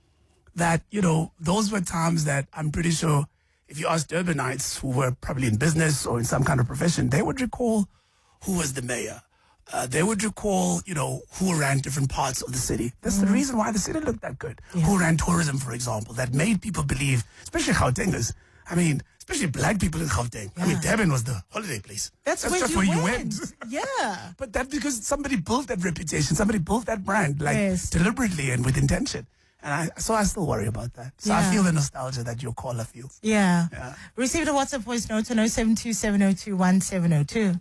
Speaker 12: That, you know, those were times that I'm pretty sure if you ask Durbanites who were probably in business or in some kind of profession, they would recall who was the mayor. Uh, they would recall, you know, who ran different parts of the city. That's the reason why the city looked that good.
Speaker 11: Yeah.
Speaker 12: Who ran tourism, for example, that made people believe, especially Gautengers. I mean, especially black people in Gauteng. I mean,
Speaker 11: Yeah.
Speaker 12: Durban was the holiday place.
Speaker 11: That's, where,
Speaker 12: just
Speaker 11: you,
Speaker 12: where
Speaker 11: went.
Speaker 12: you went.
Speaker 11: Yeah.
Speaker 12: But that's because somebody built that reputation. Somebody built that brand, like
Speaker 11: Yes.
Speaker 12: deliberately and with intention. And I, so I still worry about that. So I
Speaker 11: Yeah.
Speaker 12: feel the nostalgia that your caller feels.
Speaker 11: Yeah.
Speaker 12: Yeah.
Speaker 11: Received a WhatsApp voice note on oh seven two seven oh two one seven oh two.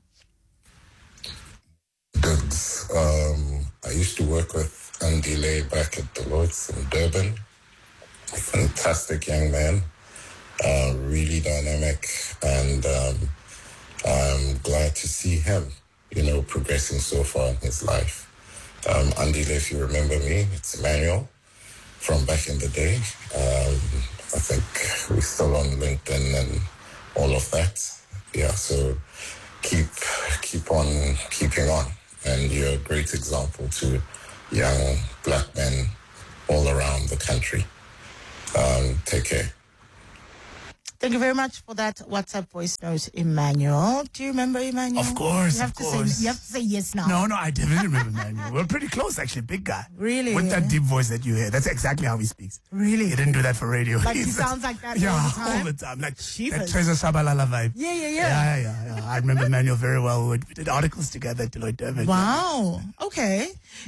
Speaker 13: Good. Um, I used to work with Andile back at Deloitte in Durban. Fantastic young man, uh, really dynamic, and um, I'm glad to see him, you know, progressing so far in his life. Um, Andile, if you remember me, it's Emmanuel from back in the day. Um, I think we're still on LinkedIn and all of that. Yeah, so keep keep on keeping on. And you're a great example to young black men all around the country. Um, take care.
Speaker 11: Thank you very much for that WhatsApp voice note, Emmanuel. Do you remember Emmanuel?
Speaker 12: Of course,
Speaker 11: you have
Speaker 12: of
Speaker 11: to
Speaker 12: course.
Speaker 11: Say, you have to say yes now.
Speaker 12: No, no, I definitely remember Emmanuel. We're pretty close, actually. Big guy.
Speaker 11: Really?
Speaker 12: With that deep voice that you hear. That's exactly how he speaks.
Speaker 11: Really?
Speaker 12: He didn't do that for radio.
Speaker 11: Like he sounds like that
Speaker 12: yeah,
Speaker 11: all the time?
Speaker 12: all the time. Like
Speaker 11: Jeepers.
Speaker 12: that Trezor Shabalala vibe.
Speaker 11: Yeah, yeah, yeah.
Speaker 12: Yeah, yeah, yeah. I remember Emmanuel very well. We did articles together at Deloitte Durban.
Speaker 11: Wow. Okay.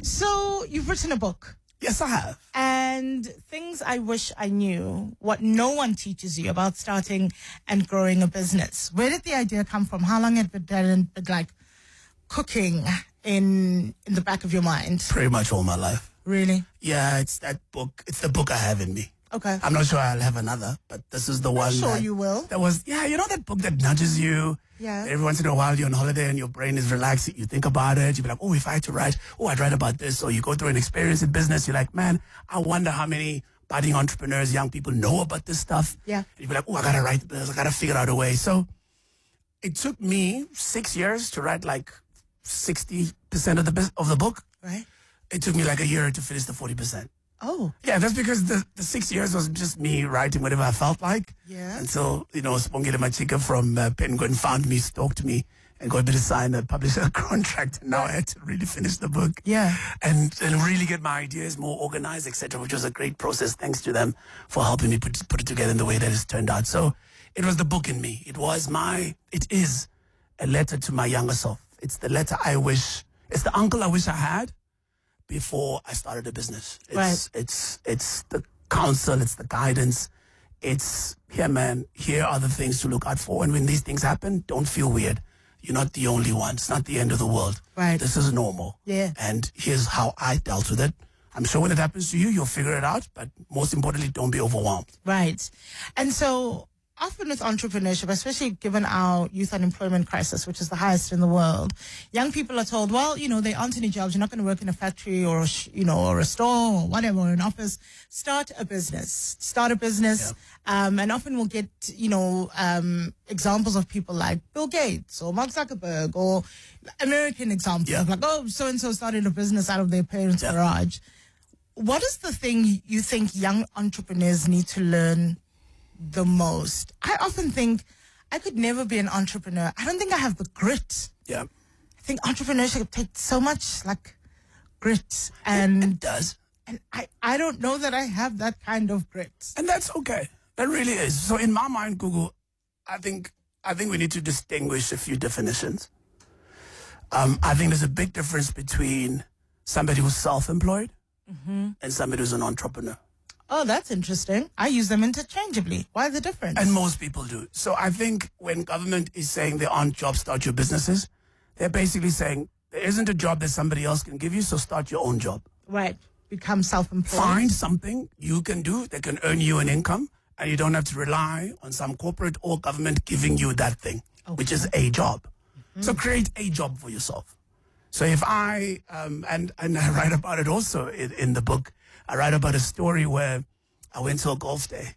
Speaker 11: So you've written a book.
Speaker 12: Yes, I have.
Speaker 11: And things I wish I knew, what no one teaches you about starting and growing a business. Where did the idea come from? How long had it been like cooking in in the back of your mind?
Speaker 12: Pretty much all my life.
Speaker 11: Really?
Speaker 12: Yeah, it's that book. It's the book I have in me.
Speaker 11: Okay.
Speaker 12: I'm not sure I'll have another, but this is the
Speaker 11: I'm
Speaker 12: one.
Speaker 11: sure
Speaker 12: that,
Speaker 11: you will.
Speaker 12: That was, yeah, you know that book that nudges you?
Speaker 11: Yeah.
Speaker 12: Every once in a while you're on holiday and your brain is relaxed. You think about it. You be like, oh, if I had to write, oh, I'd write about this. Or you go through an experience in business. You're like, man, I wonder how many budding entrepreneurs, young people know about this stuff.
Speaker 11: Yeah.
Speaker 12: And you be like, oh, I got to write this. I got to figure out a way. So it took me six years to write like sixty percent of the bus- of the book.
Speaker 11: Right.
Speaker 12: It took me like a year to finish the forty percent.
Speaker 11: Oh.
Speaker 12: Yeah, that's because the, the six years was just me writing whatever I felt like.
Speaker 11: Yeah.
Speaker 12: Until, you know, Spongile Machika from uh, Penguin found me, stalked me, and got me to sign a publisher contract. And now I had to really finish the book.
Speaker 11: Yeah.
Speaker 12: And, and really get my ideas more organized, et cetera, which was a great process. Thanks to them for helping me put, put it together in the way that it's turned out. So it was the book in me. It was my, it is a letter to my younger self. It's the letter I wish, it's the uncle I wish I had before I started a business. It's,
Speaker 11: right.
Speaker 12: it's, it's the counsel, it's the guidance. It's, here, man, here are the things to look out for. And when these things happen, don't feel weird. You're not the only one. It's not the end of the world.
Speaker 11: Right.
Speaker 12: This is normal.
Speaker 11: Yeah.
Speaker 12: And here's how I dealt with it. I'm sure when it happens to you, you'll figure it out. But most importantly, don't be overwhelmed.
Speaker 11: Right. And so often with entrepreneurship, especially given our youth unemployment crisis, which is the highest in the world, young people are told, well, you know, there aren't any jobs. You're not going to work in a factory or, a sh- you know, or a store or whatever, or an office. Start a business. Start a business. Yeah. Um, and often we'll get, you know, um, examples of people like Bill Gates or Mark Zuckerberg or American examples.
Speaker 12: Yeah.
Speaker 11: Like, oh, so-and-so started a business out of their parents'
Speaker 12: Yeah.
Speaker 11: garage. What is the thing you think young entrepreneurs need to learn the most? I often think I could never be an entrepreneur. I don't think I have the grit.
Speaker 12: Yeah.
Speaker 11: I think entrepreneurship takes so much like grit, and
Speaker 12: It, it does.
Speaker 11: and I, I don't know that I have that kind of grit.
Speaker 12: And that's okay. That really is. So in my mind, Google, I think I think we need to distinguish a few definitions. Um, I think there's a big difference between somebody who's self-employed
Speaker 11: Mm-hmm.
Speaker 12: and somebody who's an entrepreneur.
Speaker 11: Oh, that's interesting. I use them interchangeably. Why the difference?
Speaker 12: And most people do. So I think when government is saying there aren't jobs, start your businesses, they're basically saying there isn't a job that somebody else can give you, so start your own job.
Speaker 11: Right. Become self-employed.
Speaker 12: Find something you can do that can earn you an income, and you don't have to rely on some corporate or government giving you that thing,
Speaker 11: Okay.
Speaker 12: which is a job. Mm-hmm. So create a job for yourself. So if I, um, and, and I write about it also in, in the book, I write about a story where I went to a golf day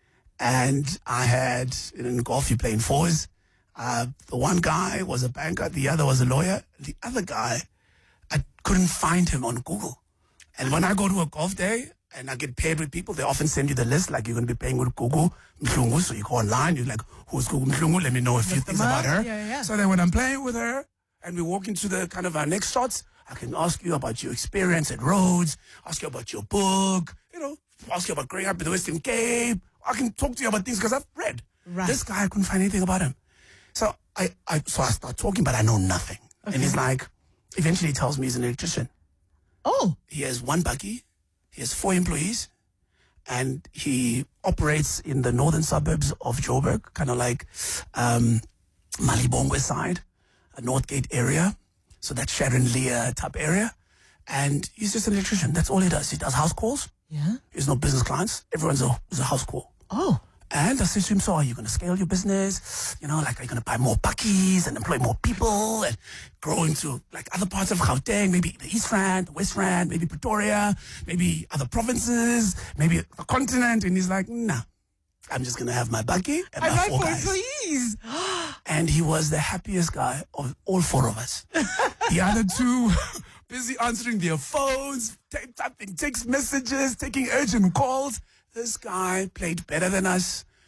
Speaker 12: and I had, in golf you play in fours. Uh, the one guy was a banker, the other was a lawyer. The other guy, I couldn't find him on Google. And when I go to a golf day and I get paired with people, they often send you the list, like you're going to be paying with Google Mhlungu. So you go online, you're like, who's Google Mhlungu? Let me know a few
Speaker 11: Look
Speaker 12: things
Speaker 11: them
Speaker 12: about
Speaker 11: up.
Speaker 12: her.
Speaker 11: Yeah, yeah.
Speaker 12: So then when I'm playing with her and we walk into the kind of our next shots, I can ask you about your experience at Rhodes, ask you about your book, you know, ask you about growing up in the Western Cape. I can talk to you about things because I've read.
Speaker 11: Right.
Speaker 12: This guy, I couldn't find anything about him. So I, I, so I start talking, but I know nothing.
Speaker 11: Okay.
Speaker 12: And he's like, eventually he tells me he's an electrician.
Speaker 11: Oh.
Speaker 12: He has one buggy, he has four employees, and he operates in the northern suburbs of Joburg, kind of like um, Malibongwe side, a Northgate area. So that Sharon Leah type area. And he's just an electrician. That's all he does. He does house calls.
Speaker 11: Yeah.
Speaker 12: He has no business clients. Everyone's a, is a house call.
Speaker 11: Oh.
Speaker 12: And I said to him, so are you going to scale your business? You know, like, are you going to buy more buckies and employ more people and grow into, like, other parts of Gauteng, maybe the East Rand, the West Rand, maybe Pretoria, maybe other provinces, maybe the continent? And he's like, nah, I'm just going to have my bucky and
Speaker 11: I
Speaker 12: my
Speaker 11: like
Speaker 12: four
Speaker 11: for
Speaker 12: guys.
Speaker 11: employees.
Speaker 12: And he was the happiest guy of all four of us. The other two busy answering their phones, typing text messages, taking urgent calls. This guy played better than us,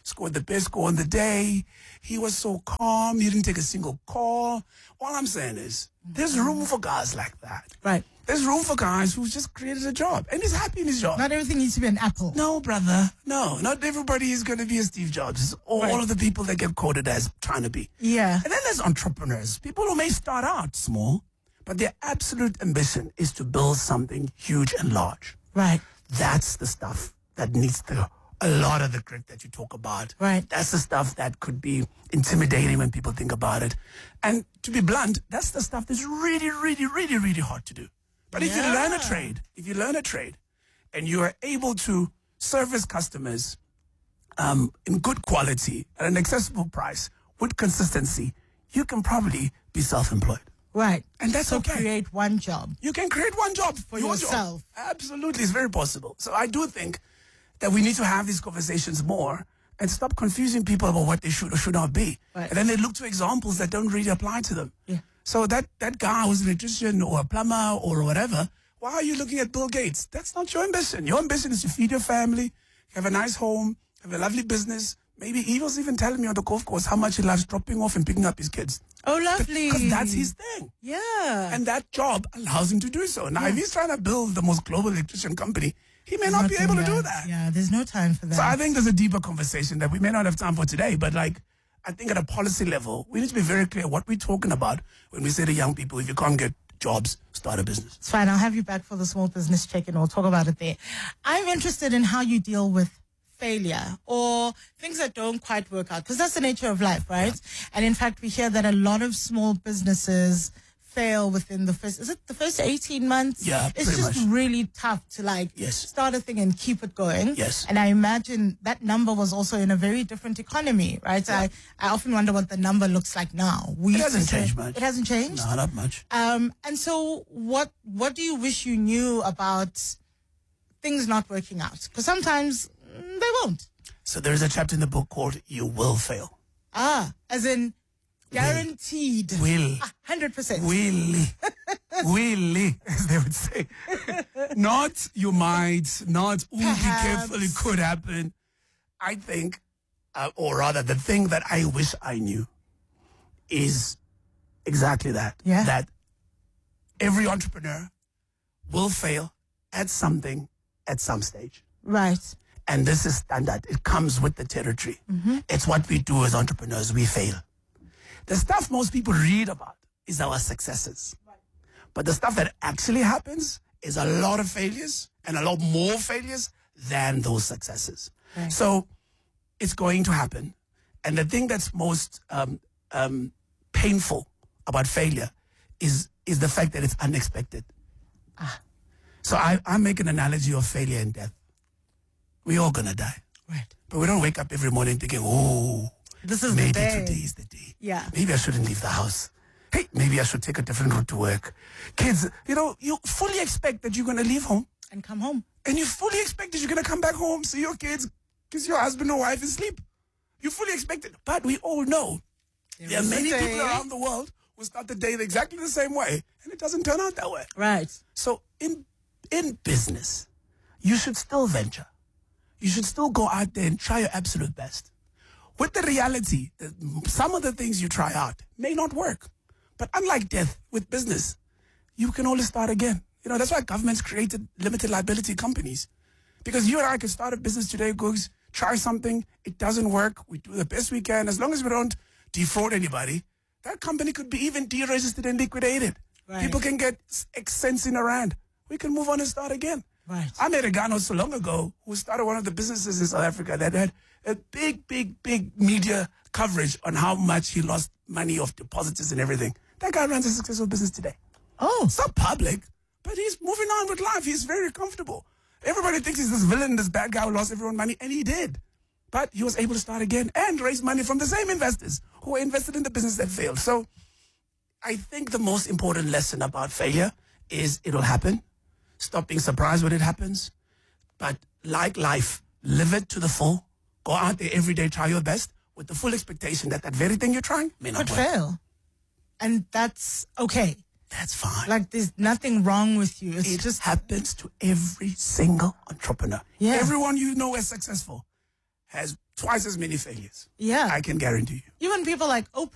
Speaker 12: scored the best score on the day. He was so calm. He didn't take a single call. All I'm saying is there's room for guys like that.
Speaker 11: Right.
Speaker 12: There's room for guys who just created a job and he's happy in his job.
Speaker 11: Not everything needs to be an Apple.
Speaker 12: No, brother. No, not everybody is going to be a Steve Jobs. All,
Speaker 11: Right.
Speaker 12: all of the people that get quoted as trying to be.
Speaker 11: Yeah.
Speaker 12: And then there's entrepreneurs, people who may start out small, but their absolute ambition is to build something huge and large.
Speaker 11: Right.
Speaker 12: That's the stuff that needs the, a lot of the grit that you talk about.
Speaker 11: Right.
Speaker 12: That's the stuff that could be intimidating when people think about it. And to be blunt, that's the stuff that's really, really, really, really hard to do. But if you
Speaker 11: Yeah.
Speaker 12: learn a trade, if you learn a trade and you are able to service customers um, in good quality at an accessible price with consistency, you can probably be self-employed.
Speaker 11: Right.
Speaker 12: And that's
Speaker 11: so
Speaker 12: okay.
Speaker 11: create one job.
Speaker 12: You can create one job
Speaker 11: For
Speaker 12: your
Speaker 11: yourself.
Speaker 12: Job. Absolutely, it's very possible. So I do think that we need to have these conversations more and stop confusing people about what they should or should not be.
Speaker 11: Right.
Speaker 12: And then they look to examples that don't really apply to them.
Speaker 11: Yeah.
Speaker 12: So that, that guy who's an electrician or a plumber or whatever, why are you looking at Bill Gates? That's not your ambition. Your ambition is to feed your family, have a nice home, have a lovely business. Maybe he was even telling me on the golf course how much he loves dropping off and picking up his kids.
Speaker 11: Oh, lovely.
Speaker 12: Because that's his thing.
Speaker 11: Yeah.
Speaker 12: And that job allows him to do so. Now,
Speaker 11: Yeah.
Speaker 12: if he's trying to build the most global electrician company, he may
Speaker 11: There's
Speaker 12: not be
Speaker 11: nothing
Speaker 12: able to do
Speaker 11: there.
Speaker 12: that.
Speaker 11: Yeah, there's no time for that.
Speaker 12: So I think there's a deeper conversation that we may not have time for today, but like, I think at a policy level, we need to be very clear what we're talking about when we say to young people, if you can't get jobs, start a business.
Speaker 11: It's fine. I'll have you back for the small business check-in. We'll talk about it there. I'm interested in how you deal with failure or things that don't quite work out, because that's the nature of life, right? Yeah. And in fact, we hear that a lot of small businesses fail within the first, is it the first eighteen months?
Speaker 12: Yeah,
Speaker 11: It's
Speaker 12: pretty
Speaker 11: just
Speaker 12: much.
Speaker 11: really tough to like
Speaker 12: Yes.
Speaker 11: start a thing and keep it going.
Speaker 12: Yes.
Speaker 11: And I imagine that number was also in a very different economy, right?
Speaker 12: Yeah.
Speaker 11: I, I often wonder what the number looks like now. We
Speaker 12: It
Speaker 11: used to
Speaker 12: hasn't
Speaker 11: say-
Speaker 12: changed much.
Speaker 11: It hasn't changed?
Speaker 12: No, not much.
Speaker 11: Um, and so what, what do you wish you knew about things not working out? Because sometimes mm, they won't.
Speaker 12: So there's a chapter in the book called You Will Fail.
Speaker 11: Ah, as in guaranteed.
Speaker 12: Will.
Speaker 11: one hundred percent.
Speaker 12: Will. Will, as they would say. Not you might, not, ooh, be careful, it could happen. I think, uh, or rather, the thing that I wish I knew is exactly that.
Speaker 11: Yeah.
Speaker 12: That every entrepreneur will fail at something at some stage.
Speaker 11: Right.
Speaker 12: And this is standard. It comes with the territory.
Speaker 11: Mm-hmm.
Speaker 12: It's what we do as entrepreneurs. We fail. The stuff most people read about is our successes. But the stuff that actually happens is a lot of failures and a lot more failures than those successes.
Speaker 11: Right.
Speaker 12: So it's going to happen. And the thing that's most um, um, painful about failure is, is the fact that it's unexpected.
Speaker 11: Ah.
Speaker 12: So I, I make an analogy of failure and death. We're all going to die.
Speaker 11: Right.
Speaker 12: But we don't wake up every morning thinking, oh,
Speaker 11: This is
Speaker 12: maybe
Speaker 11: the day.
Speaker 12: today is the day.
Speaker 11: Yeah.
Speaker 12: Maybe I shouldn't leave the house. Hey, maybe I should take a different route to work. Kids, you know, you fully expect that you're going to leave home.
Speaker 11: And come home.
Speaker 12: And you fully expect that you're going to come back home, see your kids, kiss your husband or wife and sleep. You fully expect it. But we all know there, there are many
Speaker 11: day.
Speaker 12: people around the world who start the day exactly the same way. And it doesn't turn out that way.
Speaker 11: Right.
Speaker 12: So in in business, you should still venture. You should still go out there and try your absolute best. With the reality that some of the things you try out may not work. But unlike death, with business, you can always start again. You know, that's why governments created limited liability companies. Because you and I can start a business today, Googs, try something, it doesn't work, we do the best we can. As long as we don't defraud anybody, that company could be even deregistered and liquidated.
Speaker 11: Right.
Speaker 12: People can get X cents in a rand. We can move on and start again.
Speaker 11: Right.
Speaker 12: I met a guy not so long ago who started one of the businesses in South Africa that had a big, big, big media coverage on how much he lost money of depositors and everything. That guy runs a successful business today.
Speaker 11: Oh.
Speaker 12: It's not public, but he's moving on with life. He's very comfortable. Everybody thinks he's this villain, this bad guy who lost everyone money, and he did. But he was able to start again and raise money from the same investors who were invested in the business that failed. So I think the most important lesson about failure is it'll happen. Stop being surprised when it happens. But like life, live it to the full. Go out there every day, try your best with the full expectation that that very thing you're trying may not
Speaker 11: Could
Speaker 12: work.
Speaker 11: fail. And that's okay.
Speaker 12: That's fine.
Speaker 11: Like there's nothing wrong with you. It's
Speaker 12: It
Speaker 11: just
Speaker 12: happens to every single entrepreneur.
Speaker 11: Yeah.
Speaker 12: Everyone you know is successful has twice as many failures.
Speaker 11: Yeah.
Speaker 12: I can guarantee you.
Speaker 11: Even people like Oprah.